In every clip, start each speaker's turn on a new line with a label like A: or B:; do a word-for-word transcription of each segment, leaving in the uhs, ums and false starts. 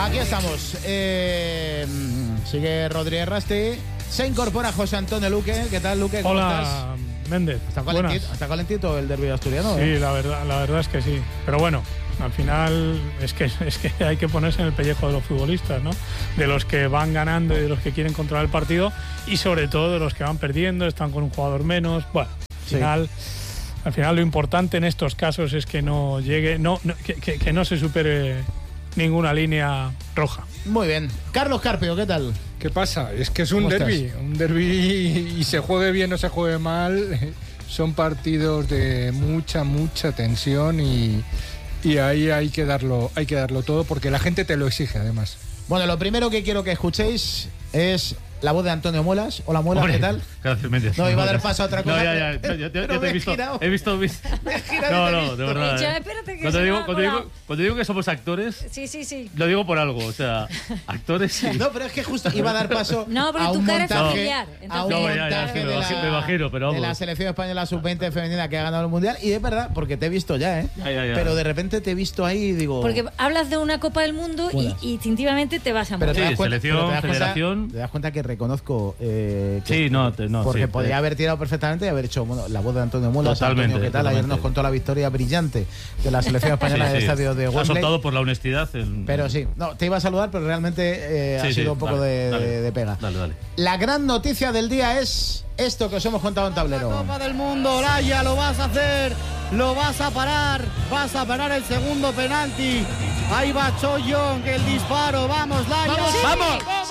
A: Aquí estamos. Eh, sigue Rodríguez Rasti. Se incorpora José Antonio Luque. ¿Qué tal, Luque? ¿Cómo
B: Hola,
A: estás?
B: Méndez.
A: ¿Está calentito, ¿Está calentito el derbi asturiano?
B: Sí,
A: ¿eh?
B: la verdad, la verdad es que sí. Pero bueno, al final es que, es que hay que ponerse en el pellejo de los futbolistas, ¿no? De los que van ganando y de los que quieren controlar el partido y sobre todo de los que van perdiendo, están con un jugador menos. Bueno, al
A: Sí.
B: final, al final lo importante en estos casos es que no llegue, no, no que, que, que no se supere ninguna línea roja.
A: Muy bien. Carlos Carpio, ¿qué tal?
C: ¿Qué pasa? Es que es un
A: ¿Cómo
C: derbi,
A: estás?
C: un derbi y se juegue bien o se juegue mal, son partidos de mucha, mucha tensión y, y ahí hay que darlo, hay que darlo todo porque la gente te lo exige además.
A: Bueno, lo primero que quiero que escuchéis es la voz de Antonio Muelas. Hola, Muelas,
D: Hombre,
A: ¿qué tal?
D: Gracias, Méndez.
A: No, iba a dar paso a otra cosa.
D: No, ya, ya.
A: pero-
D: Yo, yo-
A: pero
D: yo te
A: me
D: he
A: he
D: visto.
A: girado.
D: He visto. vis-
A: Me he girado y
D: No,
A: te he
D: no,
A: visto.
D: de verdad.
E: Ya,
D: eh.
E: espérate, que
D: Cuando
E: se
D: digo,
E: me ha
D: cuando, digo,
E: colado.
D: cuando digo que somos actores,
E: Sí, sí, sí.
D: lo digo por algo. O sea, actores sí.
A: No, pero es que justo iba a dar paso
E: No, pero
A: a
E: tu
A: un
E: cara es
A: montaje,
E: familiar,
A: a un
E: entonces-
D: No, ya, ya,
A: montaje
D: sí, me
A: de,
D: imagino-
A: la,
D: me imagino, pero
A: de
D: vamos.
A: la selección española sub veinte femenina que ha ganado el Mundial. Y es verdad, porque te he visto ya, ¿eh?
D: Ya, ya, ya.
A: Pero de repente te he visto ahí y digo...
E: Porque hablas de una Copa del Mundo y,
A: Buenas.
E: y instintivamente te vas a
A: Pero
E: morir.
A: te
D: Sí,
A: das cuenta,
D: selección,
A: pero te das cuenta-
D: federación.
A: te das cuenta que reconozco eh, que-
D: Sí, no, te- no,
A: porque
D: sí,
A: podría
D: eh.
A: haber tirado perfectamente y haber hecho bueno, la voz de Antonio Mulas.
D: Totalmente,
A: Antonio, ¿qué tal? Ayer
D: totalmente.
A: nos contó la victoria brillante de la selección española
D: Sí,
A: en el
D: sí.
A: estadio de
D: Ha
A: Wembley.
D: soltado por la honestidad. en-
A: Pero sí, no, te iba a saludar, pero realmente eh,
D: Sí,
A: ha
D: sí,
A: sido un poco
D: dale,
A: de,
D: dale.
A: de pega.
D: Dale, dale.
A: La gran noticia del día es esto que os hemos contado en tablero.
F: Copa del Mundo, Olaya, lo vas a hacer, lo vas a parar, vas a parar el segundo penalti. Ahí va Cho Young, el disparo, vamos, Laya.
A: ¡Vamos,
E: Sí,
A: vamos!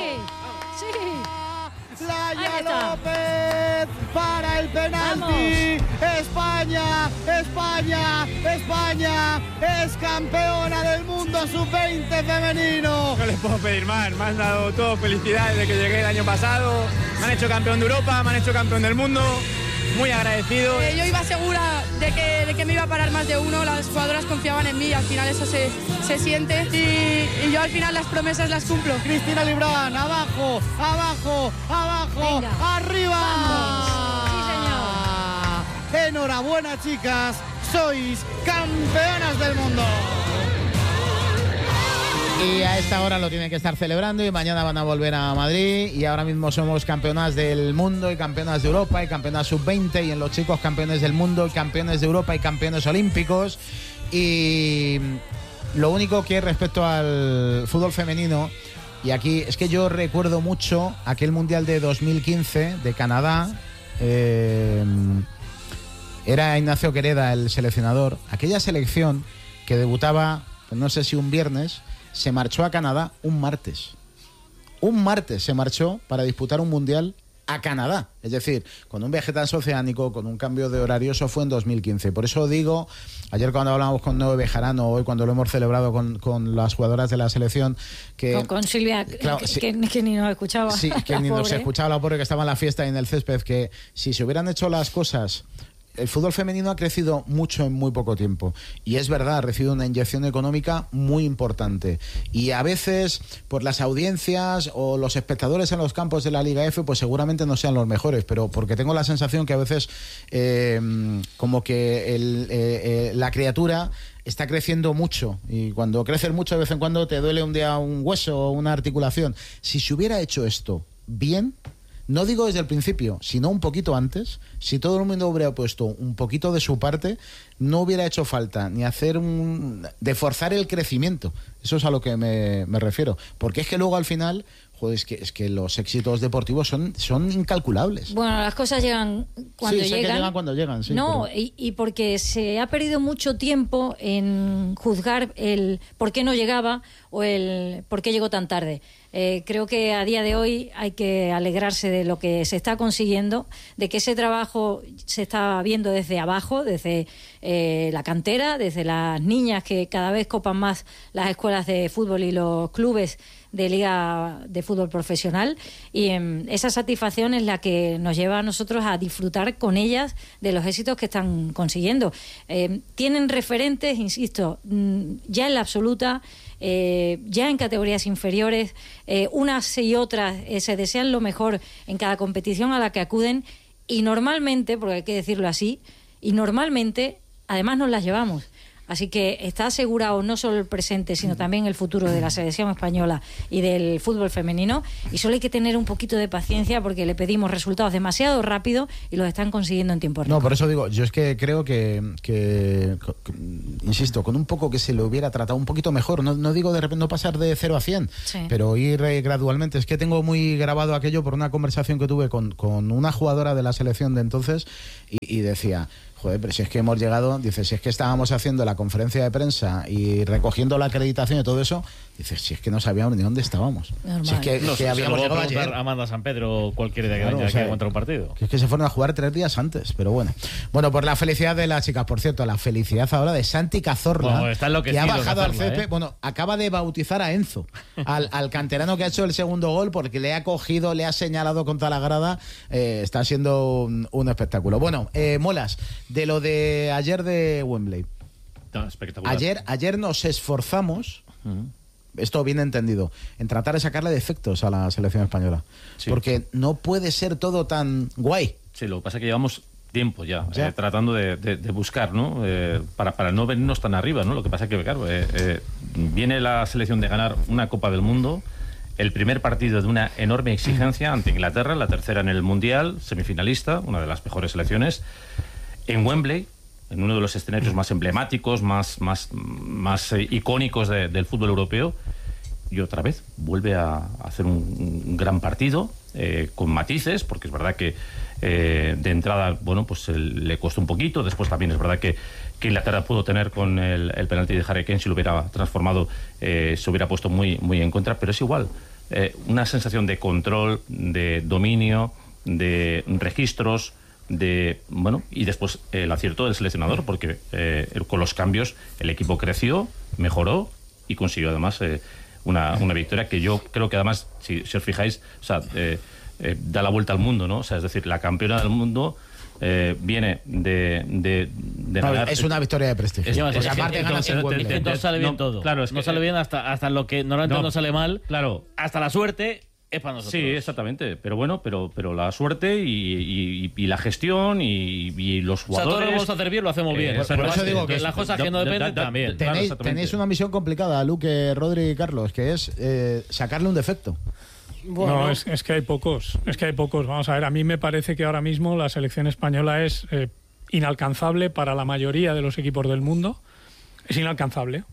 E: Sí, sí. Ahí
F: Laya
E: está.
F: López para el penalti. España, España, España es campeona del mundo sub veinte femenino.
G: No les puedo pedir más, me han dado todo felicidades desde que llegué el año pasado, me han hecho campeón de Europa, me han hecho campeón del mundo, muy agradecido.
H: Eh, yo iba segura de que, de que me iba a parar más de uno, las jugadoras confiaban en mí y al final eso se, se siente y, y yo al final las promesas las cumplo.
F: Cristina Librán, abajo, abajo, abajo,
E: Venga.
F: arriba.
E: Vamos. Sí,
F: Enhorabuena, chicas, sois campeonas del mundo.
A: Y a esta hora lo tienen que estar celebrando y mañana van a volver a Madrid y ahora mismo somos campeonas del mundo y campeonas de Europa y campeonas sub veinte y en los chicos campeones del mundo y campeones de Europa y campeones olímpicos. Y lo único que respecto al fútbol femenino, y aquí es que yo recuerdo mucho aquel Mundial de dos mil quince de Canadá, eh, era Ignacio Quereda el seleccionador, aquella selección que debutaba, no sé si un viernes, se marchó a Canadá un martes. Un martes se marchó para disputar un mundial a Canadá. Es decir, con un viaje transoceánico, con un cambio de horario, eso fue en dos mil quince. Por eso digo, ayer cuando hablábamos con Noé Bejarano, hoy cuando lo hemos celebrado con, con las jugadoras de la selección, que...
E: Con, con Silvia,
A: Claro,
E: que,
A: sí.
E: que, que ni nos escuchaba.
A: Sí, que ni
E: La
A: nos
E: pobre.
A: escuchaba la pobre que estaba en la fiesta y en el césped, que si se hubieran hecho las cosas... El fútbol femenino ha crecido mucho en muy poco tiempo y es verdad, ha recibido una inyección económica muy importante y a veces por las audiencias o los espectadores en los campos de la Liga F pues seguramente no sean los mejores, pero porque tengo la sensación que a veces eh, como que el, eh, eh, la criatura está creciendo mucho y cuando creces mucho de vez en cuando te duele un día un hueso o una articulación. Si se hubiera hecho esto bien, no digo desde el principio, sino un poquito antes, si todo el mundo hubiera puesto un poquito de su parte, no hubiera hecho falta ni hacer un... de forzar el crecimiento. Eso es a lo que me, me refiero. Porque es que luego al final, joder, es que, es que los éxitos deportivos son, son incalculables.
E: Bueno, las cosas llegan cuando
A: sí, sé
E: llegan.
A: que llegan cuando llegan, sí.
E: No,
A: pero-
E: y, y porque se ha perdido mucho tiempo en juzgar el por qué no llegaba o el por qué llegó tan tarde. Eh, creo que a día de hoy hay que alegrarse de lo que se está consiguiendo, de que ese trabajo se está viendo desde abajo, desde eh, la cantera, desde las niñas que cada vez copan más las escuelas de fútbol y los clubes de liga de fútbol profesional, y eh, esa satisfacción es la que nos lleva a nosotros a disfrutar con ellas de los éxitos que están consiguiendo. Eh, tienen referentes, insisto, ya en la absoluta, eh, ya en categorías inferiores, eh, unas y otras eh, se desean lo mejor en cada competición a la que acuden, y normalmente, porque hay que decirlo así, y normalmente además nos las llevamos. Así que está asegurado no solo el presente, sino también el futuro de la selección española y del fútbol femenino. Y solo hay que tener un poquito de paciencia porque le pedimos resultados demasiado rápido y los están consiguiendo en tiempo récord.
A: No, por eso digo, yo es que creo que, que, que insisto, con un poco que se le hubiera tratado un poquito mejor, no, no digo de repente no pasar de cero a cien, sí, pero ir eh, gradualmente. Es que tengo muy grabado aquello por una conversación que tuve con, con una jugadora de la selección de entonces y, y decía... Joder, pero si es que hemos llegado, dice, si es que estábamos haciendo la conferencia de prensa y recogiendo la acreditación y todo eso, dice, si es que no sabíamos ni dónde estábamos.
E: Normal.
A: Si es que,
D: no,
A: es que
D: se
A: habíamos
D: lo va
A: llegado
D: a preguntar
A: ayer.
D: a Amanda San Pedro cualquier día que
A: Claro,
D: venga
A: o sea,
D: aquí a contra un partido.
A: Que es que se fueron a jugar tres días antes, pero bueno. Bueno, por la felicidad de las chicas, por cierto, la felicidad ahora de Santi Cazorla,
D: bueno, está
A: que ha bajado
D: Cazorla,
A: al césped,
D: ¿eh?
A: bueno, acaba de bautizar a Enzo, al, al canterano que ha hecho el segundo gol, porque le ha cogido, le ha señalado contra la grada, eh, está siendo un, un espectáculo. Bueno, eh, Molas, de lo de ayer de Wembley.
D: No, espectacular.
A: Ayer, ayer nos esforzamos,
D: Uh-huh.
A: esto bien entendido, en tratar de sacarle defectos a la selección española.
D: Sí.
A: Porque no puede ser todo tan guay.
D: Sí, lo que pasa es que llevamos tiempo ya,
A: ya.
D: Eh, tratando de, de, de buscar, ¿no? Eh, para, para no venirnos tan arriba, ¿no? Lo que pasa es que, claro, eh, eh, viene la selección de ganar una Copa del Mundo, el primer partido de una enorme exigencia ante Inglaterra, la tercera en el Mundial, semifinalista, una de las mejores selecciones, en Wembley, en uno de los escenarios más emblemáticos, más, más, más eh, icónicos de, del fútbol europeo, y otra vez vuelve a, a hacer un, un gran partido, eh, con matices, porque es verdad que eh, de entrada, bueno, pues el, le costó un poquito, después también es verdad que, que Inglaterra pudo tener con el, el penalti de Harry Kane, si lo hubiera transformado, eh, se hubiera puesto muy, muy en contra, pero es igual, eh, una sensación de control, de dominio, de registros, de bueno y después el acierto del seleccionador, porque eh, con los cambios el equipo creció, mejoró y consiguió además eh, una, una victoria que yo creo que además, si, si os fijáis, o sea, eh, eh, da la vuelta al mundo, ¿no? O sea, es decir, la campeona del mundo eh, viene de, de, de
A: No,
D: ganar.
A: es una victoria de prestigio.
D: Es-
A: Porque
D: es-
A: aparte
D: es-
A: ganas en
D: entonces-
A: Wembley.
I: No sale bien
D: No,
I: todo.
D: claro, es
I: no
D: que-
I: sale bien hasta, hasta lo que normalmente no,
D: No,
I: sale mal.
D: claro.
I: Hasta la suerte es para nosotros.
D: Sí, exactamente. Pero bueno, pero, pero la suerte y, y, y la gestión y, y los
I: O sea,
D: jugadores.
I: todo lo que vamos a hacer bien lo hacemos bien.
D: Eh,
A: por
D: pero
A: eso
D: es-
A: digo que
D: es-
I: las cosas que no
D: da- da-
I: dependen
D: da-
I: también.
D: Claro,
A: Tenéis,
D: exactamente.
A: tenéis una misión complicada, Luque, Rodri y Carlos, que es eh, sacarle un defecto.
F: Bueno,
B: No, es, es que hay pocos, es que hay pocos. Vamos a ver, a mí me parece que ahora mismo la selección española es eh, inalcanzable para la mayoría de los equipos del mundo. Es inalcanzable.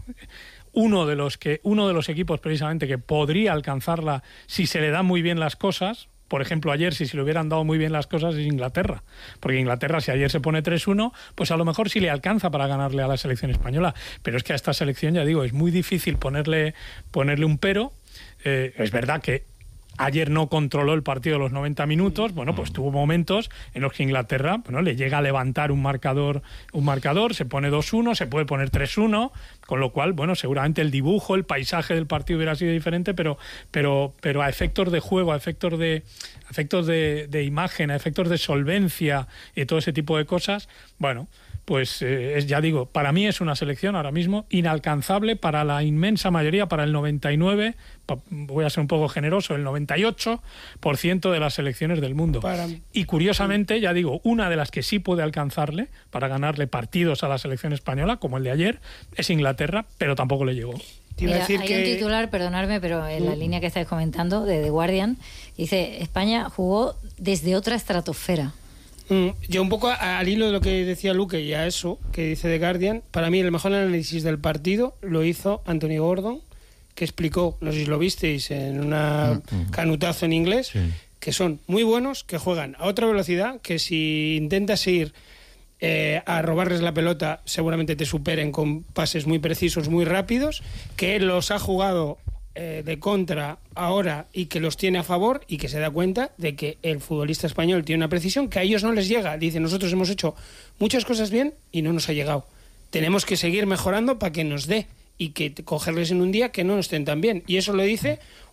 B: Uno de los que, uno de los equipos precisamente que podría alcanzarla si se le dan muy bien las cosas, por ejemplo ayer, si se le hubieran dado muy bien las cosas, es Inglaterra. Porque Inglaterra, si ayer se pone tres uno, pues a lo mejor sí le alcanza para ganarle a la selección española. Pero es que a esta selección, ya digo, es muy difícil ponerle, ponerle un pero. Eh, es verdad que ayer no controló el partido los noventa minutos, bueno, pues tuvo momentos en los que Inglaterra, bueno, le llega a levantar un marcador, un marcador, se pone dos uno, se puede poner tres uno, con lo cual, bueno, seguramente el dibujo, el paisaje del partido hubiera sido diferente, pero pero pero a efectos de juego, a efectos de a efectos de, de imagen, a efectos de solvencia y todo ese tipo de cosas, bueno, pues eh, es, ya digo, para mí es una selección ahora mismo inalcanzable para la inmensa mayoría, para el noventa y nueve, pa- voy a ser un poco generoso, el noventa y ocho por ciento de las selecciones del mundo.
F: Para-
B: Y curiosamente, ya digo, una de las que sí puede alcanzarle para ganarle partidos a la selección española, como el de ayer, es Inglaterra, pero tampoco le llegó.
F: te iba a
E: Mira,
F: decir
E: hay
F: que...
E: un titular, perdonadme, pero en la línea que estáis comentando, de The Guardian, dice, España jugó desde otra estratosfera.
F: Mm, Yo un poco a- al hilo de lo que decía Luque y a eso que dice The Guardian, para mí el mejor análisis del partido lo hizo Anthony Gordon, que explicó, no sé si lo visteis, en una canutazo en inglés, que son muy buenos, que juegan a otra velocidad, que si intentas ir eh, a robarles la pelota seguramente te superen con pases muy precisos, muy rápidos, que él los ha jugado eh, de contra ahora y que los tiene a favor y que se da cuenta de que el futbolista español tiene una precisión que a ellos no les llega. Dice, nosotros hemos hecho muchas cosas bien y no nos ha llegado. Tenemos que seguir mejorando para que nos dé y que t- cogerles en un día que no estén tan bien. Y eso lo dice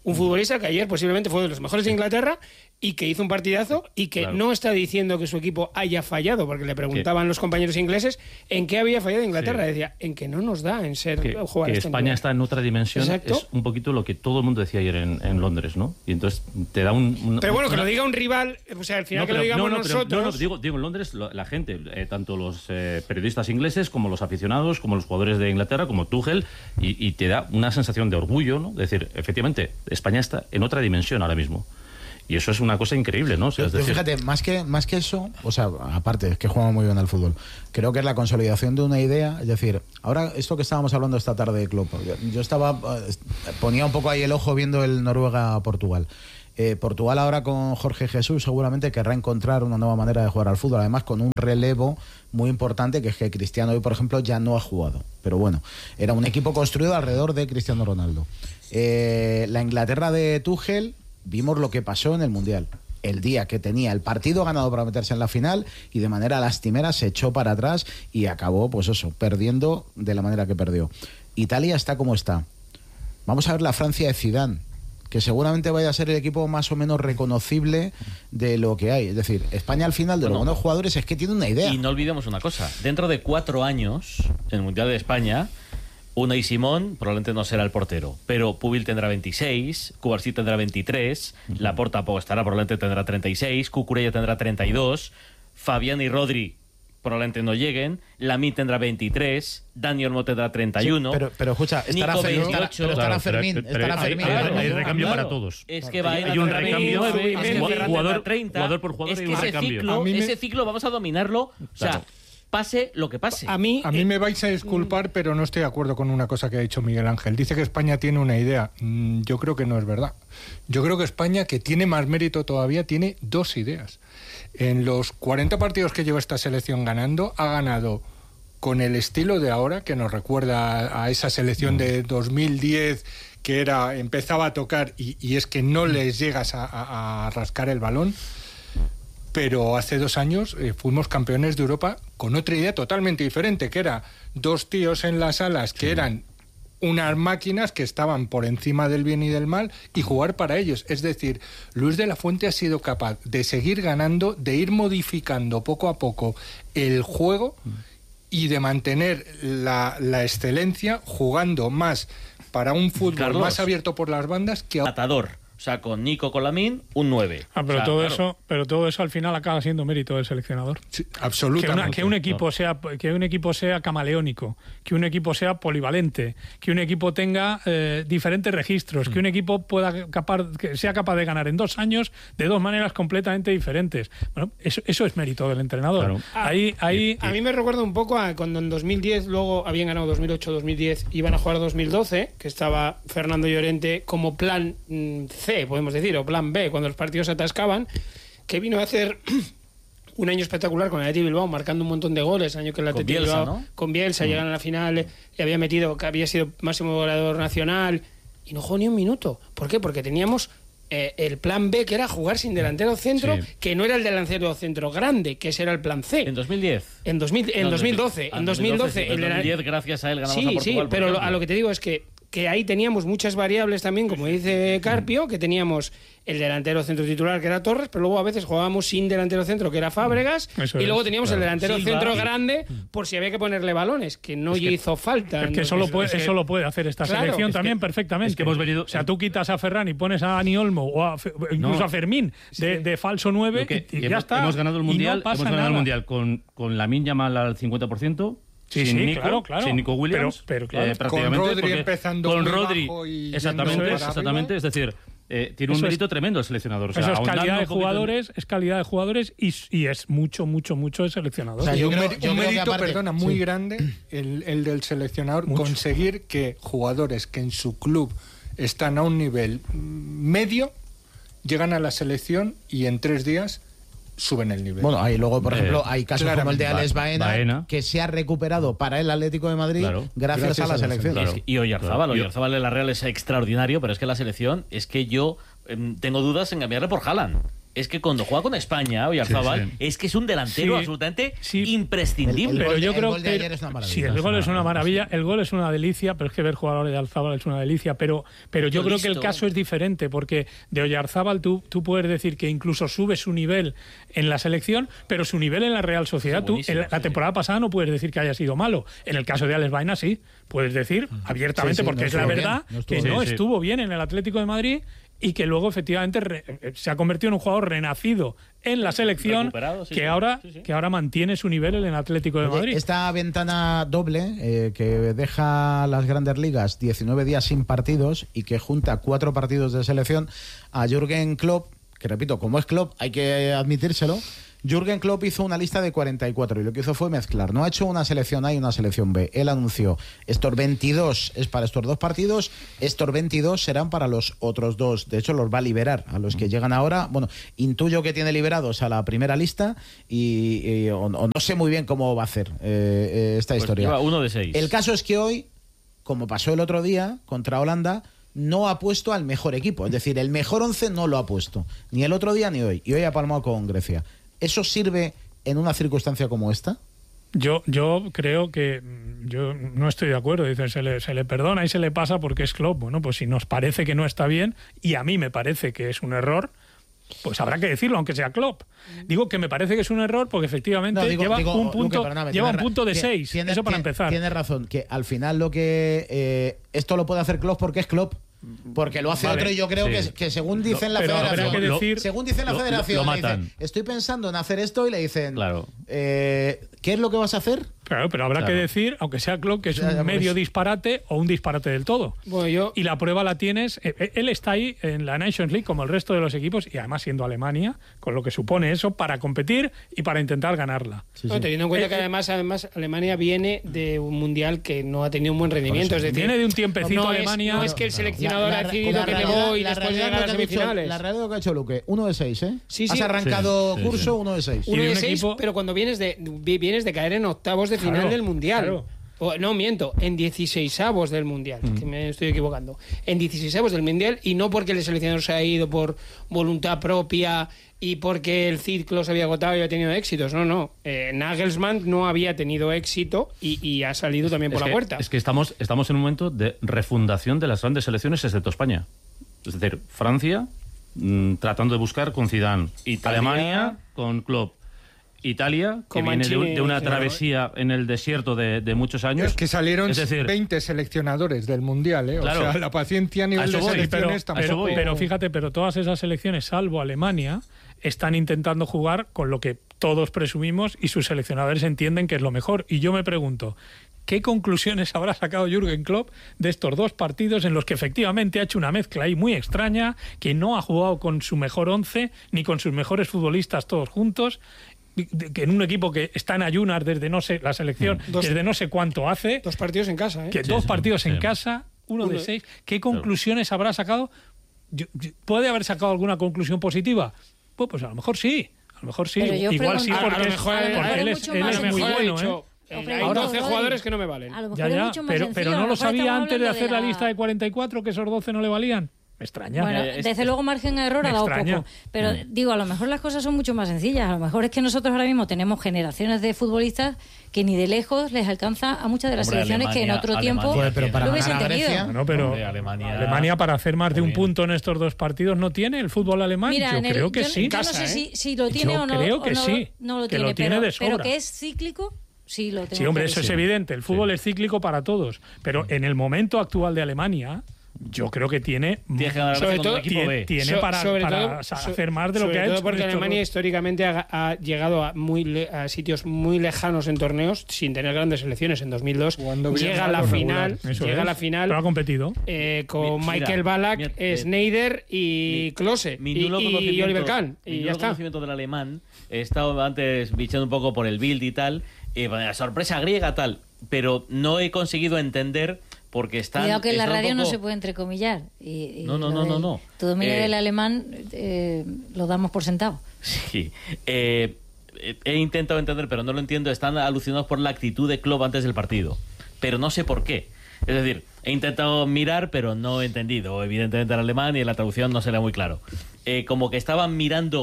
F: Un futbolista que ayer posiblemente fue de los mejores de Inglaterra y que hizo un partidazo y que
D: Claro.
F: no está diciendo que su equipo haya fallado, porque le preguntaban los compañeros ingleses en qué había fallado Inglaterra.
D: Sí.
F: Decía, en que no nos da en ser
D: que,
F: jugar
D: que
F: a este
D: España
F: nivel.
D: está en otra dimensión.
F: Exacto.
D: Es un poquito lo que todo el mundo decía ayer en, en Londres, ¿no? Y entonces te da un... un-
F: Pero bueno, que
D: una-
F: lo diga un rival, o sea, al final
D: No,
F: que
D: pero-
F: lo digamos
D: no, no, pero-
F: nosotros...
D: no, no, digo, digo en Londres lo- la gente, eh, tanto los eh, periodistas ingleses como los aficionados, como los jugadores de Inglaterra, como Tuchel, y, y te da una sensación de orgullo, ¿no? Es decir, efectivamente, España está en otra dimensión ahora mismo. Y eso es una cosa increíble, ¿no? O sea, es
A: Pero
D: decir,
A: fíjate, más que, más que eso, o sea, aparte, es que juega muy bien al fútbol, creo que es la consolidación de una idea, es decir, ahora esto que estábamos hablando esta tarde de Klopp, yo, yo estaba, eh, ponía un poco ahí el ojo viendo el Noruega-Portugal. Eh, Portugal ahora con Jorge Jesús seguramente querrá encontrar una nueva manera de jugar al fútbol, además con un relevo muy importante, que es que Cristiano hoy, por ejemplo, ya no ha jugado, pero bueno, era un equipo construido alrededor de Cristiano Ronaldo. Eh, la Inglaterra de Tuchel, vimos lo que pasó en el Mundial. El día que tenía el partido ganado para meterse en la final y de manera lastimera se echó para atrás y acabó, pues eso, perdiendo de la manera que perdió. Italia está como está. Vamos a ver la Francia de Zidane, que seguramente vaya a ser el equipo más o menos reconocible de lo que hay. Es decir, España al final de
I: Bueno,
A: los buenos jugadores es que tiene una idea.
I: Y no olvidemos una cosa, dentro de cuatro años, en el Mundial de España, Unai Simón probablemente no será el portero, pero Pubil tendrá veintiséis, Cubarsí tendrá veintitrés, Laporta tampoco estará, probablemente tendrá treinta y seis, Cucurella tendrá treinta y dos, Fabián y Rodri probablemente no lleguen, Lamine tendrá veintitrés, Dani Olmo tendrá treinta y uno,
A: Sí, pero, pero escucha, estará,
I: Nico
A: Fermín, estará,
I: veintiocho.
A: pero estará
D: Claro, pero-
A: Fermín,
D: pero-
A: estará
D: hay-
A: Fermín.
D: hay-
A: Claro.
D: hay
A: Ah,
D: recambio
A: claro.
D: para todos.
I: Es que va a ir
D: Hay un
I: a
D: recambio,
I: treinta y nueve, es que
D: jugador-
I: Ferran
D: jugador-
I: tendrá treinta,
D: jugador por jugador
I: es
D: hay
I: que
D: un
I: ese
D: recambio.
I: ciclo,
C: A mí me-
I: ese ciclo vamos a dominarlo, o sea,
D: Claro.
I: pase lo que pase.
F: A mí,
C: A mí me vais a disculpar, pero no estoy de acuerdo con una cosa que ha dicho Miguel Ángel. Dice que España tiene una idea. Mm, Yo creo que no es verdad. Yo creo que España, que tiene más mérito todavía, tiene dos ideas. En los cuarenta partidos que lleva esta selección ganando, ha ganado con el estilo de ahora, que nos recuerda a, a esa selección de dos mil diez, que era empezaba a tocar y, y es que no les llegas a, a- a rascar el balón. Pero hace dos años eh, fuimos campeones de Europa con otra idea totalmente diferente, que era dos tíos en las alas que eran unas máquinas que estaban por encima del bien y del mal y jugar para ellos. Es decir, Luis de la Fuente ha sido capaz de seguir ganando, de ir modificando poco a poco el juego y de mantener la, la excelencia jugando más para un fútbol
I: Carlos.
C: más abierto por las bandas que ahora.
I: Matador. O sea, con Nico, con Lamine, un nueve.
B: Ah, pero
I: O sea,
B: todo
I: claro.
B: eso, pero todo eso al final acaba siendo mérito del seleccionador.
C: Sí,
B: Que,
C: absolutamente.
B: una- que un equipo sea que un equipo sea camaleónico, que un equipo sea polivalente, que un equipo tenga eh, diferentes registros, que un equipo pueda capaz, que sea capaz de ganar en dos años de dos maneras completamente diferentes. Bueno, eso, eso es mérito del entrenador.
D: Claro.
B: Ahí, ahí,
F: a mí me recuerda un poco a cuando en dos mil diez, luego habían ganado dos mil ocho, dos mil diez, iban a jugar dos mil doce, que estaba Fernando Llorente como plan mm, C, podemos decir, o plan B, cuando los partidos se atascaban, que vino a hacer un año espectacular con el Athletic Bilbao, marcando un montón de goles, año que el
I: Con
F: Athletic
I: Bielsa,
F: Bilbao,
I: ¿no?
F: con Bielsa, llegan a la final, y había metido, que había sido máximo goleador nacional, y no jugó ni un minuto. ¿Por qué? Porque teníamos eh, el plan B, que era jugar sin delantero centro,
D: Sí.
F: que no era el delantero centro grande, que ese era el plan C.
I: En dos mil diez.
F: En, dos mil, en
I: No,
F: dos mil doce.
I: ah,
F: En dos mil doce.
I: sí, en
F: el de la-
I: dos mil diez, gracias a él, ganamos
F: sí,
I: a Portugal.
F: sí,
I: por
F: pero lo-
I: ejemplo.
F: a lo que te digo es que, que ahí teníamos muchas variables también, como dice Carpio, que teníamos el delantero centro titular, que era Torres, pero luego a veces jugábamos sin delantero centro, que era Fábregas,
B: Eso
F: y luego
B: es,
F: teníamos
D: claro.
F: el delantero
I: Silva.
F: centro
I: Y-
F: grande por si había que ponerle balones, que no hizo falta.
B: es que
F: No,
B: eso lo
F: es-
B: puede,
F: es que-
B: eso lo puede hacer esta
F: Claro,
B: selección
F: es que-
B: también perfectamente.
D: es que hemos venido-
B: o sea, tú quitas a Ferran y pones a Dani Olmo o a Fe- incluso
D: No.
B: a Fermín de, de falso nueve
D: Lo que-
B: y, y ya
D: hemos,
B: está.
D: hemos ganado el
B: Y no
D: mundial,
B: pasa
D: hemos ganado
B: nada.
D: el mundial con, con Lamine Yamal al cincuenta por ciento.
B: Sí,
D: sin
B: sí,
D: Nico,
B: claro, claro.
D: sin Nico Williams,
B: Pero- pero claro.
D: eh, prácticamente,
C: Con Rodri
D: porque
C: empezando
D: con
C: muy
D: Rodri,
C: bajo y
D: exactamente,
C: yendo para
D: exactamente,
C: arriba.
D: es decir, eh, tiene
B: Eso
D: un
B: es-
D: mérito tremendo el seleccionador. O sea,
B: Eso es
D: ahondando
B: calidad de
D: un poquito en-
B: jugadores, es calidad de jugadores y, y es mucho, mucho, mucho de seleccionador.
A: O sea,
C: Y
A: yo
C: un,
A: creo-
C: meri-
A: yo
C: un
A: creo que
C: mérito,
A: aparte-
C: perdona, muy
A: sí.
C: grande el, el del seleccionador,
B: Mucho.
C: conseguir que jugadores que en su club están a un nivel mm, medio llegan a la selección y en tres días suben el nivel.
A: Bueno, ahí luego, por
D: Eh,
A: ejemplo, hay casos como el de
C: claramente.
A: Alex Baena,
D: Baena.
A: que se ha recuperado para el Atlético de Madrid
D: Claro.
A: gracias,
C: Gracias
A: a la
C: a la
A: selección.
D: Claro.
I: Es que- y Oyarzábal,
D: Claro.
I: Oyarzábal de la Real es extraordinario, pero es que la selección, es que yo em, tengo dudas en cambiarle por Haaland. es que cuando juega con España, Oyarzábal,
B: sí, sí.
I: es que es un delantero
B: Sí,
I: absolutamente
B: sí.
I: imprescindible.
A: El- el
B: Pero
A: gol
B: yo
A: de-
B: creo
A: el gol de
B: que
A: ayer es una maravilla.
B: sí, el gol es una maravilla, el gol es una delicia, pero es que ver jugar a Oyarzábal es una delicia. Pero, pero yo
I: Mucho
B: creo que el
I: listo.
B: caso es diferente, porque de Oyarzábal tú, tú puedes decir que incluso sube su nivel en la selección, pero su nivel en la Real Sociedad,
I: Sí,
B: tú,
I: buenísimo,
B: en la, la
I: sí,
B: temporada pasada no puedes decir que haya sido malo. En el caso de Alex Baena sí, puedes decir abiertamente,
A: Sí, sí,
B: porque
A: no
B: es la
A: estuvo
B: verdad
A: bien, no
B: que
A: estuvo
B: no
D: bien. Sí, sí.
B: estuvo bien en el Atlético de Madrid y que luego efectivamente re- se ha convertido en un jugador renacido en la selección
I: Recuperado, sí,
B: que
I: sí.
B: ahora
I: Sí, sí.
B: que ahora mantiene su nivel en el Atlético de
A: Oye,
B: Madrid.
A: esta ventana doble eh, que deja las grandes ligas diecinueve días sin partidos y que junta cuatro partidos de selección a Jürgen Klopp, que repito, como es Klopp, hay que admitírselo. Jürgen Klopp hizo una lista de cuarenta y cuatro y lo que hizo fue mezclar. No ha hecho una selección A y una selección B. Él anunció, estos veintidós es para estos dos partidos, estos veintidós serán para los otros dos. De hecho, los va a liberar a los que llegan ahora. Bueno, intuyo que tiene liberados a la primera lista y, y- o, o no sé muy bien cómo va a hacer eh, eh, esta
I: Pues
A: historia.
I: lleva uno de seis.
A: El caso es que hoy, como pasó el otro día contra Holanda, no ha puesto al mejor equipo. Es decir, el mejor once no lo ha puesto. Ni el otro día ni hoy. Y hoy ha palmado con Grecia. ¿Eso sirve en una circunstancia como esta?
B: Yo, yo creo que mm, yo no estoy de acuerdo. Dice, se le, se le perdona y se le pasa porque es Klopp. Bueno, pues si nos parece que no está bien, y a mí me parece que es un error, pues habrá que decirlo, aunque sea Klopp. Digo que me parece que es un error porque efectivamente
A: No, digo-
B: lleva
A: digo,
B: un
A: Luque,
B: punto,
A: perdóname,
B: lleva un
A: tienes ra-
B: punto de
A: tie-
B: seis.
A: tiene-
B: Eso para
A: tiene-
B: empezar.
A: Tienes razón, que al final lo que eh, esto lo puede hacer Klopp porque es Klopp. Porque lo hace
B: Vale.
A: otro y yo creo
D: Sí.
A: que, que según dicen la
B: pero habrá
A: federación,
B: que decir-
A: según dice la
D: lo-
A: federación,
D: lo
A: le dicen,
D: matan.
A: estoy pensando en hacer esto y le dicen,
D: Claro.
A: eh, ¿qué es lo que vas a hacer?
B: Claro, pero habrá
D: Claro.
B: que decir, aunque sea Klopp, que es
A: Ya, ya,
B: un
A: por
B: medio
A: eso.
B: disparate o un disparate del todo.
F: Bueno, yo...
B: Y la prueba la tienes, eh, eh, él está ahí en la Nations League como el resto de los equipos y además siendo Alemania, con lo que supone eso para competir y para intentar ganarla.
F: No, teniendo en cuenta
B: Eh,
F: que además, además Alemania viene de un mundial que no ha tenido un buen rendimiento. Es decir,
B: Viene de un tiempecito
F: no
B: Alemania.
F: Es, no es que el seleccionador
A: La-
F: ha
A: la-
F: decidido
A: la
F: que le
A: realidad-
F: voy
A: la
F: después de
A: realidad
F: llegar a
A: lo
F: las
A: que ha dicho-
F: semifinales.
A: La realidad lo que ha hecho Luque, uno de seis, ¿eh?
F: Sí,
A: Has
F: sí.
A: arrancado
D: Sí, sí,
A: curso,
D: sí.
A: uno de seis.
B: Y
F: Uno
B: de
F: de
B: un
F: seis,
B: equipo-
F: pero cuando vienes de vienes de caer en octavos de final
B: Claro,
F: del mundial.
B: claro.
F: O, no, miento, en dieciseisavos del mundial,
B: Mm.
F: que me estoy equivocando. En dieciseisavos del mundial y no porque el seleccionador se ha ido por voluntad propia y porque el ciclo se había agotado y había tenido éxitos. No, no. Eh, Nagelsmann no había tenido éxito y, y ha salido también por
D: Es
F: la
D: que-
F: puerta.
D: Es que estamos, estamos en un momento de refundación de las grandes selecciones, excepto España. Es decir, Francia mm, tratando de buscar con Zidane,
I: Italia.
D: Alemania con Klopp, Italia, que
F: Con
D: viene de, un-
F: Mancini,
D: de una
F: claro.
D: travesía en el desierto de, de muchos años.
C: Es que salieron
D: Es decir,
C: veinte seleccionadores del Mundial, ¿eh?
D: Claro.
C: O sea, la paciencia a
D: A
C: nivel
D: eso
C: de
D: voy,
C: selecciones
B: pero,
C: tampoco...
B: pero,
D: voy.
B: pero fíjate, pero todas esas selecciones, salvo Alemania, están intentando jugar con lo que todos presumimos y sus seleccionadores entienden que es lo mejor. Y yo me pregunto, ¿qué conclusiones habrá sacado Jürgen Klopp de estos dos partidos en los que efectivamente ha hecho una mezcla ahí muy extraña, que no ha jugado con su mejor once ni con sus mejores futbolistas todos juntos? Que en un equipo que está en ayunas desde no sé, la selección,
F: Dos-
B: desde no sé cuánto hace,
F: Dos partidos en casa, ¿eh?
B: que
D: Sí,
B: dos
D: sí,
B: partidos en
D: sí.
B: casa, uno,
F: Uno
B: de
F: de-
B: seis. ¿Qué conclusiones habrá sacado? Yo- yo- ¿Puede haber sacado alguna conclusión positiva? Pues, pues a lo mejor sí. A lo mejor sí.
E: Pero yo
B: Igual sí,
E: pregunto-
B: porque,
F: a lo
B: es-
F: mejor-
B: porque
F: a lo mejor
B: él
E: es
B: es,
E: mucho
B: él
E: más
B: es muy
F: A lo mejor
B: bueno.
F: he dicho,
B: ¿eh?
F: eh,
E: Hombre,
F: hay
E: ahora-
F: doce jugadores que no me valen.
E: A lo mejor
B: Ya,
E: es
B: ya,
E: mucho más
B: pero,
E: sencillo,
B: pero
E: a
B: no
E: lo
B: lo
E: mejor
B: sabía
E: estamos
B: antes de
E: hablando
B: hacer la
E: la-
B: lista de cuarenta y cuatro que esos doce no le valían. Me extraña.
E: Bueno,
I: Eh, es-
E: desde luego margen a error
B: me
E: ha dado
B: extraña.
E: poco. Pero digo, a lo mejor las cosas son mucho más sencillas. A lo mejor es que nosotros ahora mismo tenemos generaciones de futbolistas que ni de lejos les alcanza a muchas de las
I: Hombre,
E: selecciones que en
I: Alemania-
E: otro tiempo
I: Alemania
A: pero para
E: lo
A: ganar
E: hubiesen
A: a
E: tenido.
A: Grecia,
B: Bueno, pero
I: Hombre, Alemania-
B: Alemania para hacer más de
I: Muy
B: un
I: bien.
B: punto en estos dos partidos no tiene el fútbol alemán.
E: Mira,
B: yo
E: en el-
B: creo que
E: yo,
B: sí.
E: yo no sé si, si lo tiene
B: Yo
E: o no.
B: creo
E: o
B: que
E: no,
B: sí,
E: no lo
B: que
E: tiene,
B: lo tiene
E: pero,
B: de
E: pero
B: sobra.
E: que es cíclico, sí lo tengo.
B: Sí, hombre, eso es
A: Sí.
B: evidente. El fútbol es cíclico para todos. Pero en el momento actual de Alemania, yo creo que tiene,
I: Tiene que ganar
F: Sobre
I: con
F: todo-
I: un equipo
B: tiene,
I: B.
B: tiene
F: So-
B: para,
F: sobre
B: para
F: todo-
B: sa-
F: so-
B: hacer más de lo
F: sobre
B: que ha
F: todo
B: hecho.
F: porque
B: en estos
F: Alemania
B: dos.
F: históricamente ha, ha llegado a, muy le- a sitios muy lejanos en torneos sin tener grandes selecciones. En dos mil dos
C: Jugando bien
F: llega a
C: mal
F: la
C: o
F: final,
C: regular.
B: Eso
F: llega a
B: es.
F: la final
B: Pero ha competido.
F: eh, con
I: Mira,
F: Michael Ballack,
I: mira,
F: eh,
I: eh,
F: Schneider y
I: mi-
F: Klose
I: Mi
F: y,
I: nulo
F: y
I: conocimiento-
F: Oliver Kahn.
I: mi
F: Y
I: nulo
F: ya está.
I: conocimiento del alemán, he estado antes bichando un poco por el Bild y tal, y bueno, la sorpresa griega tal, pero no he conseguido entender porque están...
E: Cuidado que en la
I: están un
E: radio no
I: poco-
E: se puede entrecomillar. Y, y
I: No, no,
E: lo
I: no,
E: del-
I: no, no.
E: Tu dominio
I: Eh,
E: del alemán eh, lo damos por sentado.
I: Sí. Eh, he intentado entender, pero no lo entiendo. Están alucinados por la actitud de Klopp antes del partido. Pero no sé por qué. Es decir, he intentado mirar, pero no he entendido. Evidentemente el alemán y en la traducción no se le da muy claro. Eh, como que estaban mirando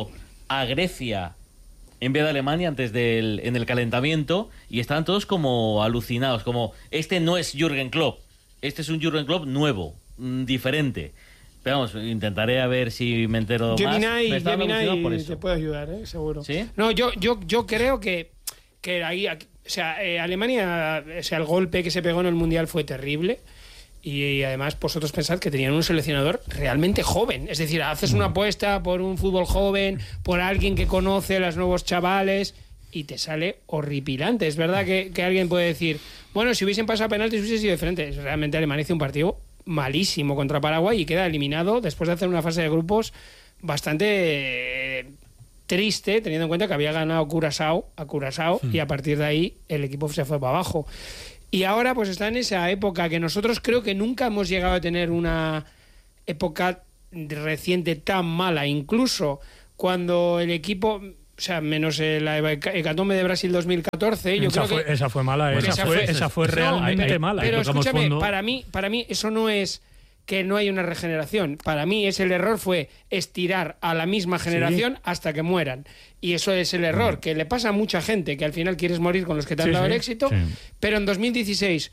I: a Grecia en vez de Alemania antes del en el calentamiento y estaban todos como alucinados, como este no es Jürgen Klopp, este es un Jürgen Klopp nuevo, mmm, diferente. Pero vamos, intentaré a ver si me entero
F: Gemini,
I: más. Me estaba alucinado por eso.
F: te puede ayudar, ¿eh? Seguro.
I: ¿Sí?
F: No, yo, yo, yo creo que, que ahí, o sea, eh, Alemania, o sea, el golpe que se pegó en el Mundial fue terrible. Y, y además vosotros pensad que tenían un seleccionador realmente joven. Es decir, haces una apuesta por un fútbol joven, por alguien que conoce a los nuevos chavales y te sale horripilante. Es verdad que, que alguien puede decir, bueno, si hubiesen pasado penaltis hubiese sido diferente. Realmente Alemania hizo un partido malísimo contra Paraguay y queda eliminado después de hacer una fase de grupos bastante eh, triste, teniendo en cuenta que había ganado Curazao a Curazao sí. y a partir de ahí el equipo se fue para abajo. Y ahora pues está en esa época que nosotros creo que nunca hemos llegado a tener una época reciente tan mala. Incluso cuando el equipo, o sea, menos la hecatombe de Brasil dos mil catorce, yo
B: esa
F: creo
B: fue,
F: que...
B: Esa fue mala, esa, esa, fue, esa fue realmente
F: no, pero,
B: mala.
F: Pero escúchame, para mí, para mí eso no es que no hay una regeneración. Para mí ese el error fue estirar a la misma generación sí. hasta que mueran. Y eso es el error, que le pasa a mucha gente, que al final quieres morir con los que te han sí, dado sí. el éxito. Sí. Pero en dos mil dieciséis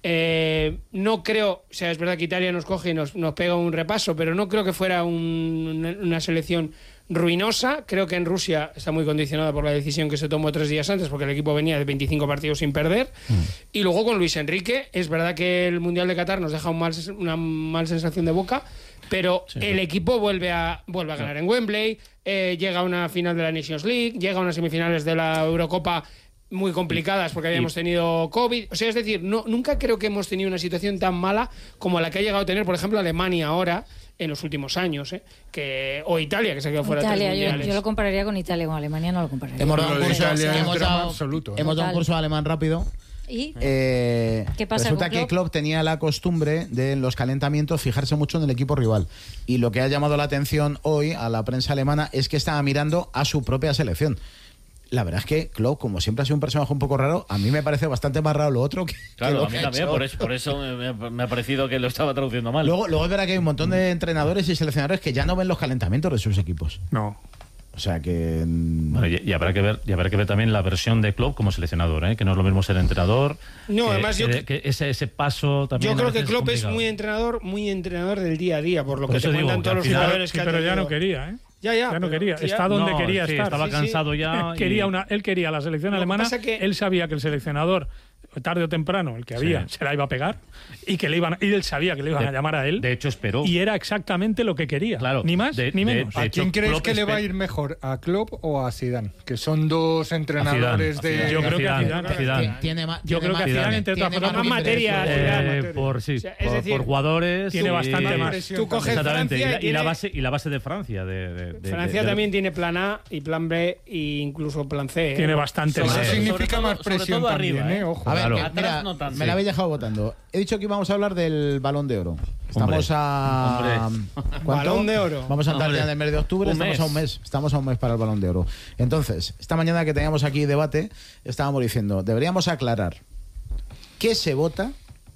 F: eh, no creo, o sea, es verdad que Italia nos coge y nos, nos pega un repaso, pero no creo que fuera un, una selección ruinosa. Creo que en Rusia está muy condicionada por la decisión que se tomó tres días antes, porque el equipo venía de veinticinco partidos sin perder. Mm. Y luego con Luis Enrique, es verdad que el Mundial de Qatar nos deja un mal, una mal sensación de boca, pero sí, el sí. equipo vuelve a, vuelve a ganar sí. en Wembley, eh, llega a una final de la Nations League, llega a unas semifinales de la Eurocopa muy complicadas porque habíamos tenido COVID. O sea, es decir, no, nunca creo que hemos tenido una situación tan mala como la que ha llegado a tener, por ejemplo, Alemania ahora, en los últimos años, ¿eh? que o Italia, que se quedó fuera
E: Italia,
F: de tres mundiales.
E: Yo, yo lo compararía con Italia, con Alemania no lo compararía.
A: Hemos dado un curso,
C: Italia,
A: hemos dado,
C: absoluto,
A: hemos dado un curso de alemán rápido.
E: ¿Y?
A: Eh,
E: ¿Qué pasa
A: resulta
E: con
A: que
E: Klopp?
A: Klopp tenía la costumbre de en los calentamientos fijarse mucho en el equipo rival. Y lo que ha llamado la atención hoy a la prensa alemana es que estaba mirando a su propia selección. La verdad es que Klopp, como siempre ha sido un personaje un poco raro, a mí me parece bastante más raro lo otro que,
I: claro,
A: que lo
I: a mí
A: que
I: también, por eso, por eso me, me ha parecido que lo estaba traduciendo mal.
A: Luego, luego es verdad que hay un montón de entrenadores y seleccionadores que ya no ven los calentamientos de sus equipos.
B: No.
A: O sea que...
D: Bueno, y, y habrá que ver y habrá que ver también la versión de Klopp como seleccionador, ¿eh? Que no es lo mismo ser entrenador.
F: No,
D: que,
F: además
D: que,
F: yo...
D: que ese, ese paso también...
F: Yo creo que Klopp
D: es,
F: es muy entrenador, muy entrenador del día a día, por lo
D: por
F: que te
D: digo,
F: cuentan todos los
D: final,
F: jugadores
B: sí,
F: que
B: pero
F: ha
B: ya no
F: tenido.
B: quería, ¿eh?
F: Ya, ya,
B: ya no quería,
F: ya,
B: está donde
D: no,
B: quería
D: sí,
B: estar.
D: Estaba
F: sí,
D: cansado
F: sí.
D: ya.
B: Quería
D: y...
B: una, él quería la selección
F: Lo que
B: alemana.
F: pasa que-
B: Él sabía que el seleccionador, tarde o temprano, el que había,
D: Sí.
B: se la iba a pegar y que le iban, y él sabía que le iban
D: De-
B: a llamar a él.
D: De hecho, esperó.
B: Y era exactamente lo que quería.
D: Claro,
B: Ni más
D: de-
B: ni
D: de-
B: menos.
D: de
C: ¿A
D: hecho,
C: quién crees
D: Klopp
C: que le va a
D: espe-
C: ir mejor? ¿A Klopp o a Zidane? Que son dos entrenadores
D: A
C: de...
D: Zidane.
B: Yo creo que a
D: Zidane,
B: Zidane.
D: Zidane.
A: Tiene más,
B: Yo
A: tiene
B: creo que
A: más-
B: a Zidane, entre
A: tiene
B: otras
A: más
B: cosas,
F: más materia,
A: ingresos.
F: Zidane.
D: Eh, por sí,
F: O sea, es
D: por,
F: decir,
D: por jugadores
B: tiene
D: y-
B: bastante
C: y
B: más.
C: presión
F: Tú coges
C: también.
D: Exactamente, y
F: Francia
D: la, y la
F: tiene-
D: base y la base de Francia de, de- de-
F: Francia
D: de- de-
F: también tiene plan A y plan B e incluso plan C. ¿eh?
B: Tiene bastante
C: Eso
B: más.
I: Sobre
C: significa
I: todo-
C: más
I: sobre
C: presión
I: todo
C: también,
I: arriba,
C: ¿eh?
I: ¿eh?
C: Ojo.
A: A ver,
D: Claro.
A: que,
I: Atrás
A: mira,
I: no tanto.
A: me la habéis dejado votando. He dicho que íbamos a hablar del Balón de Oro. Estamos
D: Hombre.
A: a...
D: Hombre.
A: ¿cuánto?
F: Balón de Oro.
A: Vamos a entrar
D: Hombre.
A: ya en el mes de octubre.
I: Un
A: Estamos
I: mes.
A: a un mes. Estamos a un mes para el Balón de Oro. Entonces, esta mañana que teníamos aquí debate, estábamos diciendo, deberíamos aclarar qué se vota,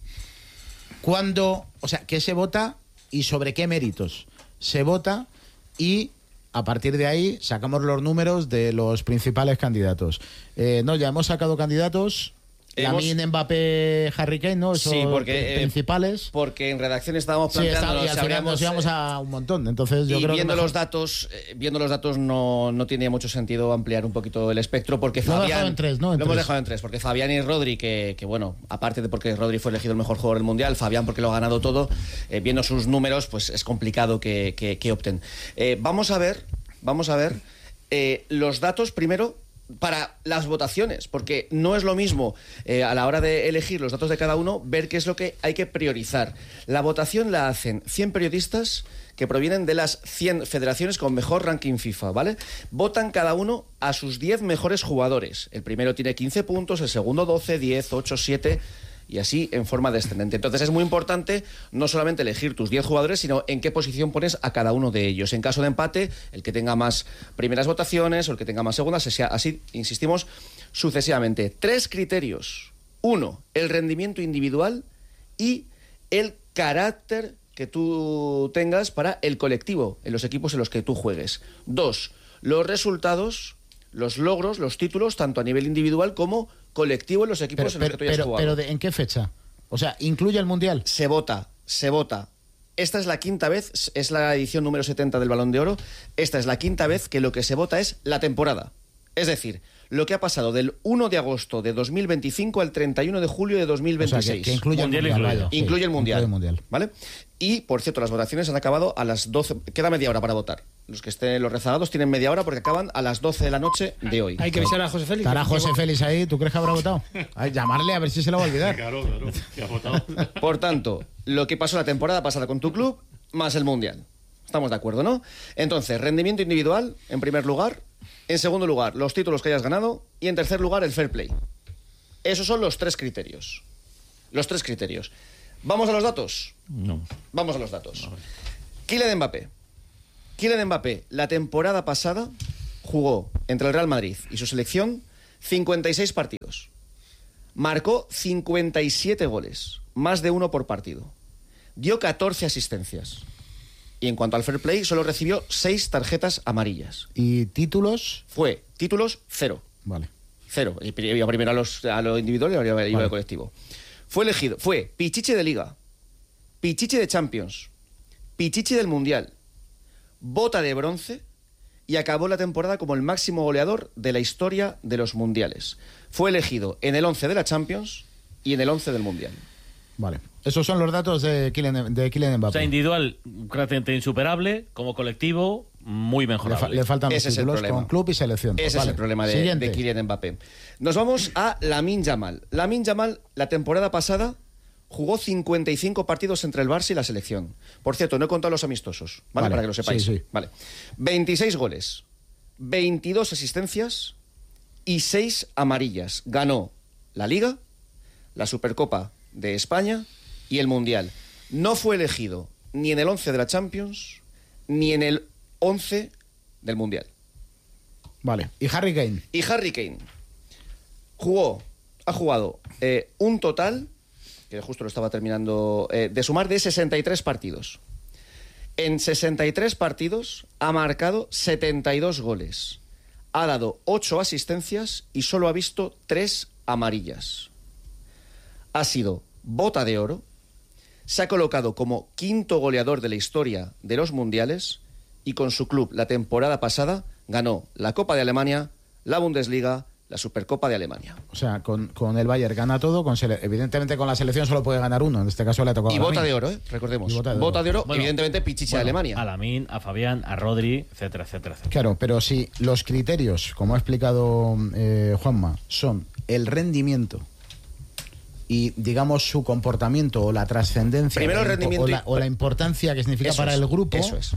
A: cuándo, o sea, qué se vota y sobre qué méritos se vota, y a partir de ahí sacamos los números de los principales candidatos. Eh, no, ya hemos sacado candidatos.
J: Hemos-
A: Lamine, Mbappé, Harry Kane, ¿no? Esos
J: Sí, porque, eh,
A: principales.
J: Porque en redacción estábamos
A: Sí,
J: planteando
A: está, y al final nos íbamos a un montón. Entonces yo
J: y
A: creo que
J: viendo
A: mejor-
J: los datos, eh, viendo los datos no, no tenía mucho sentido ampliar un poquito el espectro porque
A: Lo hemos
J: Fabián
A: dejado en tres, ¿no? En
J: lo hemos
A: tres.
J: dejado en tres porque Fabián y Rodri, que, que bueno, aparte de porque Rodri fue elegido el mejor jugador del mundial, Fabián porque lo ha ganado todo, eh, viendo sus números, pues es complicado que, que- que opten. Eh, vamos a ver, vamos a ver eh, los datos primero para las votaciones, porque no es lo mismo eh, a la hora de elegir los datos de cada uno, ver qué es lo que hay que priorizar. La votación la hacen cien periodistas que provienen de las cien federaciones con mejor ranking FIFA, ¿vale? Votan cada uno a sus diez mejores jugadores. El primero tiene quince puntos, el segundo doce, diez, ocho, siete... y así en forma descendente. Entonces es muy importante no solamente elegir tus diez jugadores, sino en qué posición pones a cada uno de ellos. En caso de empate, el que tenga más primeras votaciones o el que tenga más segundas, así, insistimos, sucesivamente. Tres criterios. Uno, el rendimiento individual y el carácter que tú tengas para el colectivo en los equipos en los que tú juegues. Dos, los resultados, los logros, los títulos, tanto a nivel individual como colectivo en los equipos
A: pero,
J: en los que tú hayas
A: pero,
J: jugado.
A: pero de, ¿en qué fecha? O sea, ¿incluye el Mundial?
J: Se vota, se vota. Esta es la quinta vez, es la edición número setenta del Balón de Oro, esta es la quinta vez que lo que se vota es la temporada. Es decir, lo que ha pasado del uno de agosto de dos mil veinticinco al treinta y uno de julio de dos mil veintiséis.
A: O sea, que, que incluye mundial el Mundial. Vaya, sí,
J: incluye el mundial,
A: incluye el mundial.
J: ¿Vale? Y, por cierto, las votaciones han acabado a las doce. Queda media hora para votar. Los que estén, los rezagados tienen media hora porque acaban a las doce de la noche de hoy.
F: Hay que avisar a José Félix.
A: ¿Estará José Félix ahí? ¿Tú crees que habrá votado? Ay, llamarle a ver si se lo va a olvidar.
D: Claro, claro, que ha votado.
J: Por tanto, lo que pasó la temporada pasada con tu club, más el mundial. Estamos de acuerdo, ¿no? Entonces, rendimiento individual, en primer lugar. En segundo lugar, los títulos que hayas ganado. Y en tercer lugar, el fair play. Esos son los tres criterios. Los tres criterios. ¿Vamos a los datos?
D: No.
J: Vamos a los datos. Kylian Mbappé. Kylian Mbappé, la temporada pasada, jugó entre el Real Madrid y su selección cincuenta y seis partidos. Marcó cincuenta y siete goles, más de uno por partido. Dio catorce asistencias. Y en cuanto al fair play, solo recibió seis tarjetas amarillas.
A: ¿Y títulos?
J: Fue títulos cero.
A: Vale.
J: Cero. Iba primero a, los, a lo individual y ahora iba, iba
A: vale.
J: al colectivo. Fue elegido, fue Pichichi de Liga, Pichichi de Champions, Pichichi del Mundial, bota de bronce y acabó la temporada como el máximo goleador de la historia de los mundiales. Fue elegido en el once de la Champions y en el once del Mundial.
A: Vale. Esos son los datos de Kylian, de Kylian Mbappé.
I: O sea, individual, prácticamente insuperable, como colectivo, muy
A: Le,
I: mejorable.
A: fa- le faltan los
J: Ese es el
A: títulos
J: problema.
A: con club y selección.
J: Ese
A: Vale.
J: es el problema de,
A: Siguiente.
J: de Kylian Mbappé. Nos vamos a Lamine Yamal. Lamine Yamal, la temporada pasada, jugó cincuenta y cinco partidos entre el Barça y la selección. Por cierto, no he contado los amistosos, ¿vale?
A: Vale,
J: Para que lo sepáis.
A: sí, sí.
J: Vale. veintiséis goles, veintidós asistencias y seis amarillas. Ganó la Liga, la Supercopa de España y el Mundial. No fue elegido ni en el once de la Champions ni en el once del Mundial.
A: Vale. ¿Y Harry Kane?
J: Y Harry Kane jugó, ha jugado eh, un total, que justo lo estaba terminando, eh, de sumar de sesenta y tres partidos. En sesenta y tres partidos ha marcado setenta y dos goles. Ha dado ocho asistencias y solo ha visto tres amarillas. Ha sido bota de oro. Se ha colocado como quinto goleador de la historia de los mundiales y con su club la temporada pasada ganó la Copa de Alemania, la Bundesliga, la Supercopa de Alemania.
A: O sea, con, con el Bayern gana todo, con sele- evidentemente con la selección solo puede ganar uno, en este caso le ha tocado
J: Y
A: a
J: bota
A: Lamine.
J: de oro, ¿eh? Recordemos.
A: Y bota de oro.
J: Bota de oro,
I: Bueno,
J: evidentemente Pichichi de
I: Bueno,
J: Alemania.
I: A Lamine, a Fabián, a Rodri, etcétera, etcétera, etcétera.
A: Claro, pero si los criterios, como ha explicado eh, Juanma, son el rendimiento y, digamos, su comportamiento o la trascendencia
J: Primero
A: o
J: el
A: la impo-
J: rendimiento
A: o
J: y-
A: la, o la importancia que significa
J: Eso
A: para
J: es,
A: el grupo.
J: Eso es.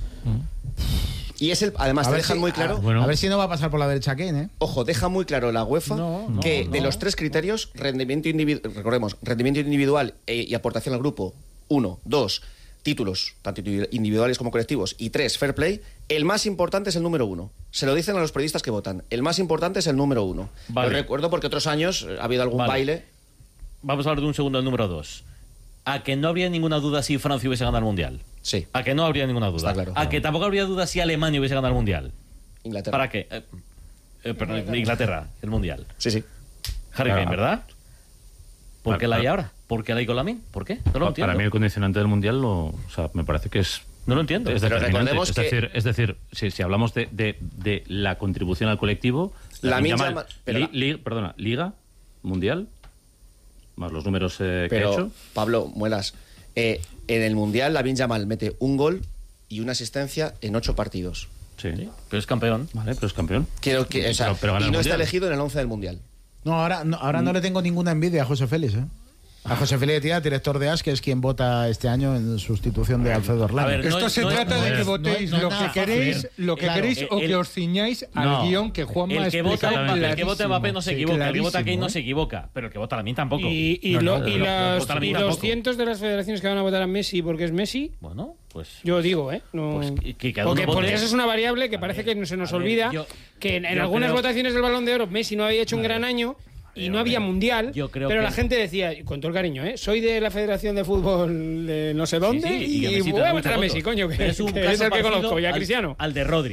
J: Y es el, además,
A: A
J: te
A: ver,
J: dejan
A: si,
J: muy claro.
A: a,
D: Bueno.
A: a ver si no va a pasar por la derecha Kane, ¿eh?
J: Ojo, deja muy claro la UEFA
A: No, no,
J: que
A: no.
J: de los tres criterios, rendimiento individual, recordemos, rendimiento individual e- y aportación al grupo, uno, dos, títulos, tanto individu- individuales como colectivos, y tres, fair play, el más importante es el número uno. Se lo dicen a los periodistas que votan. El más importante es el número uno.
I: Vale.
J: Lo recuerdo porque otros años eh, ha habido algún
I: Vale.
J: baile.
I: Vamos a hablar de un segundo, el número dos. A que no habría ninguna duda si Francia hubiese ganado el Mundial.
J: Sí,
I: A que no habría ninguna duda.
J: Está claro.
I: A que tampoco habría duda si Alemania hubiese ganado el Mundial.
J: Inglaterra.
I: ¿Para qué? Eh, eh, perdón, Inglaterra, el Mundial.
J: Sí, sí.
I: Harry
D: Claro.
I: Kane, ¿verdad? ¿Por
D: Para-
I: qué la hay
D: para-
I: ahora? ¿Por qué la hay con Lamine? ¿Por qué? No lo
D: Pa-
I: entiendo.
D: Para mí el condicionante del Mundial lo, o sea, me parece que es
I: No lo entiendo.
D: es
J: Pero
D: determinante.
J: recordemos
D: Es
J: que-
D: decir, es decir si, si hablamos de, de, de la contribución al colectivo,
J: Lamine
D: Yamal-
J: Yamal- pero
D: li-
J: la-
D: li- perdona, Liga, Mundial, más los números eh, que ha
J: Pero,
D: hecho.
J: Pablo, muelas. Eh, en el Mundial, Lamine Yamal mete un gol y una asistencia en ocho partidos.
D: Sí.
I: Pero es campeón.
D: Vale, pero es campeón.
J: Quiero que, o sea,
D: Pero- pero gana
J: y
D: el
J: no está
D: Mundial.
J: elegido en el once del Mundial.
A: No, ahora, no, ahora no le tengo ninguna envidia a José Félix, ¿eh? A José Félix Tía, director de A S, que es quien vota este año en sustitución de Alfredo Orlando.
I: A ver, no
C: Esto
I: es-
C: se
I: no es-
C: trata
I: no
C: de
I: es-
C: que
A: no
C: votéis
A: es- no es
C: lo
A: nada
C: que queréis,
A: fácil.
C: lo que
A: Claro,
C: queréis o
I: el-
C: que os ciñáis al
D: No.
C: guión que Juanma ha
I: El que vota
C: explicado
I: Mbappé, el que
C: clarísimo.
I: vota Mbappé no se
C: Sí,
I: equivoca. El que vota
C: clarísimo,
I: Kane no
C: ¿eh?
I: se equivoca. Pero el que vota Lamine tampoco.
H: Y, y
I: No,
H: lo-
I: no,
H: y
I: pero
H: las-
I: vota
H: y
I: Lamine
H: los
I: tampoco.
H: cientos de las federaciones que van a votar a Messi porque es Messi,
I: Bueno, pues...
H: yo digo, ¿eh? No,
I: Pues que- que cada
H: porque,
I: uno vote.
H: porque esa es una variable que parece
I: ver,
H: que se nos
I: a ver,
H: olvida,
I: yo-
H: que en, en
I: yo
H: algunas
I: creo-
H: votaciones del Balón de Oro Messi no había hecho un gran año y no había mundial,
I: yo creo
H: pero
I: que-
H: la gente decía, y con todo el cariño, ¿eh? Soy de la Federación de Fútbol de no sé dónde
I: Sí, sí,
H: y,
I: que Messi
H: voy
I: tiene
H: a
I: mucho
H: votar a
I: voto.
H: Messi, coño, que,
I: Pero es un
H: que
I: caso
H: es el que
I: parecido
H: conozco, ya
I: al-
H: Cristiano.
I: Al de Rodri.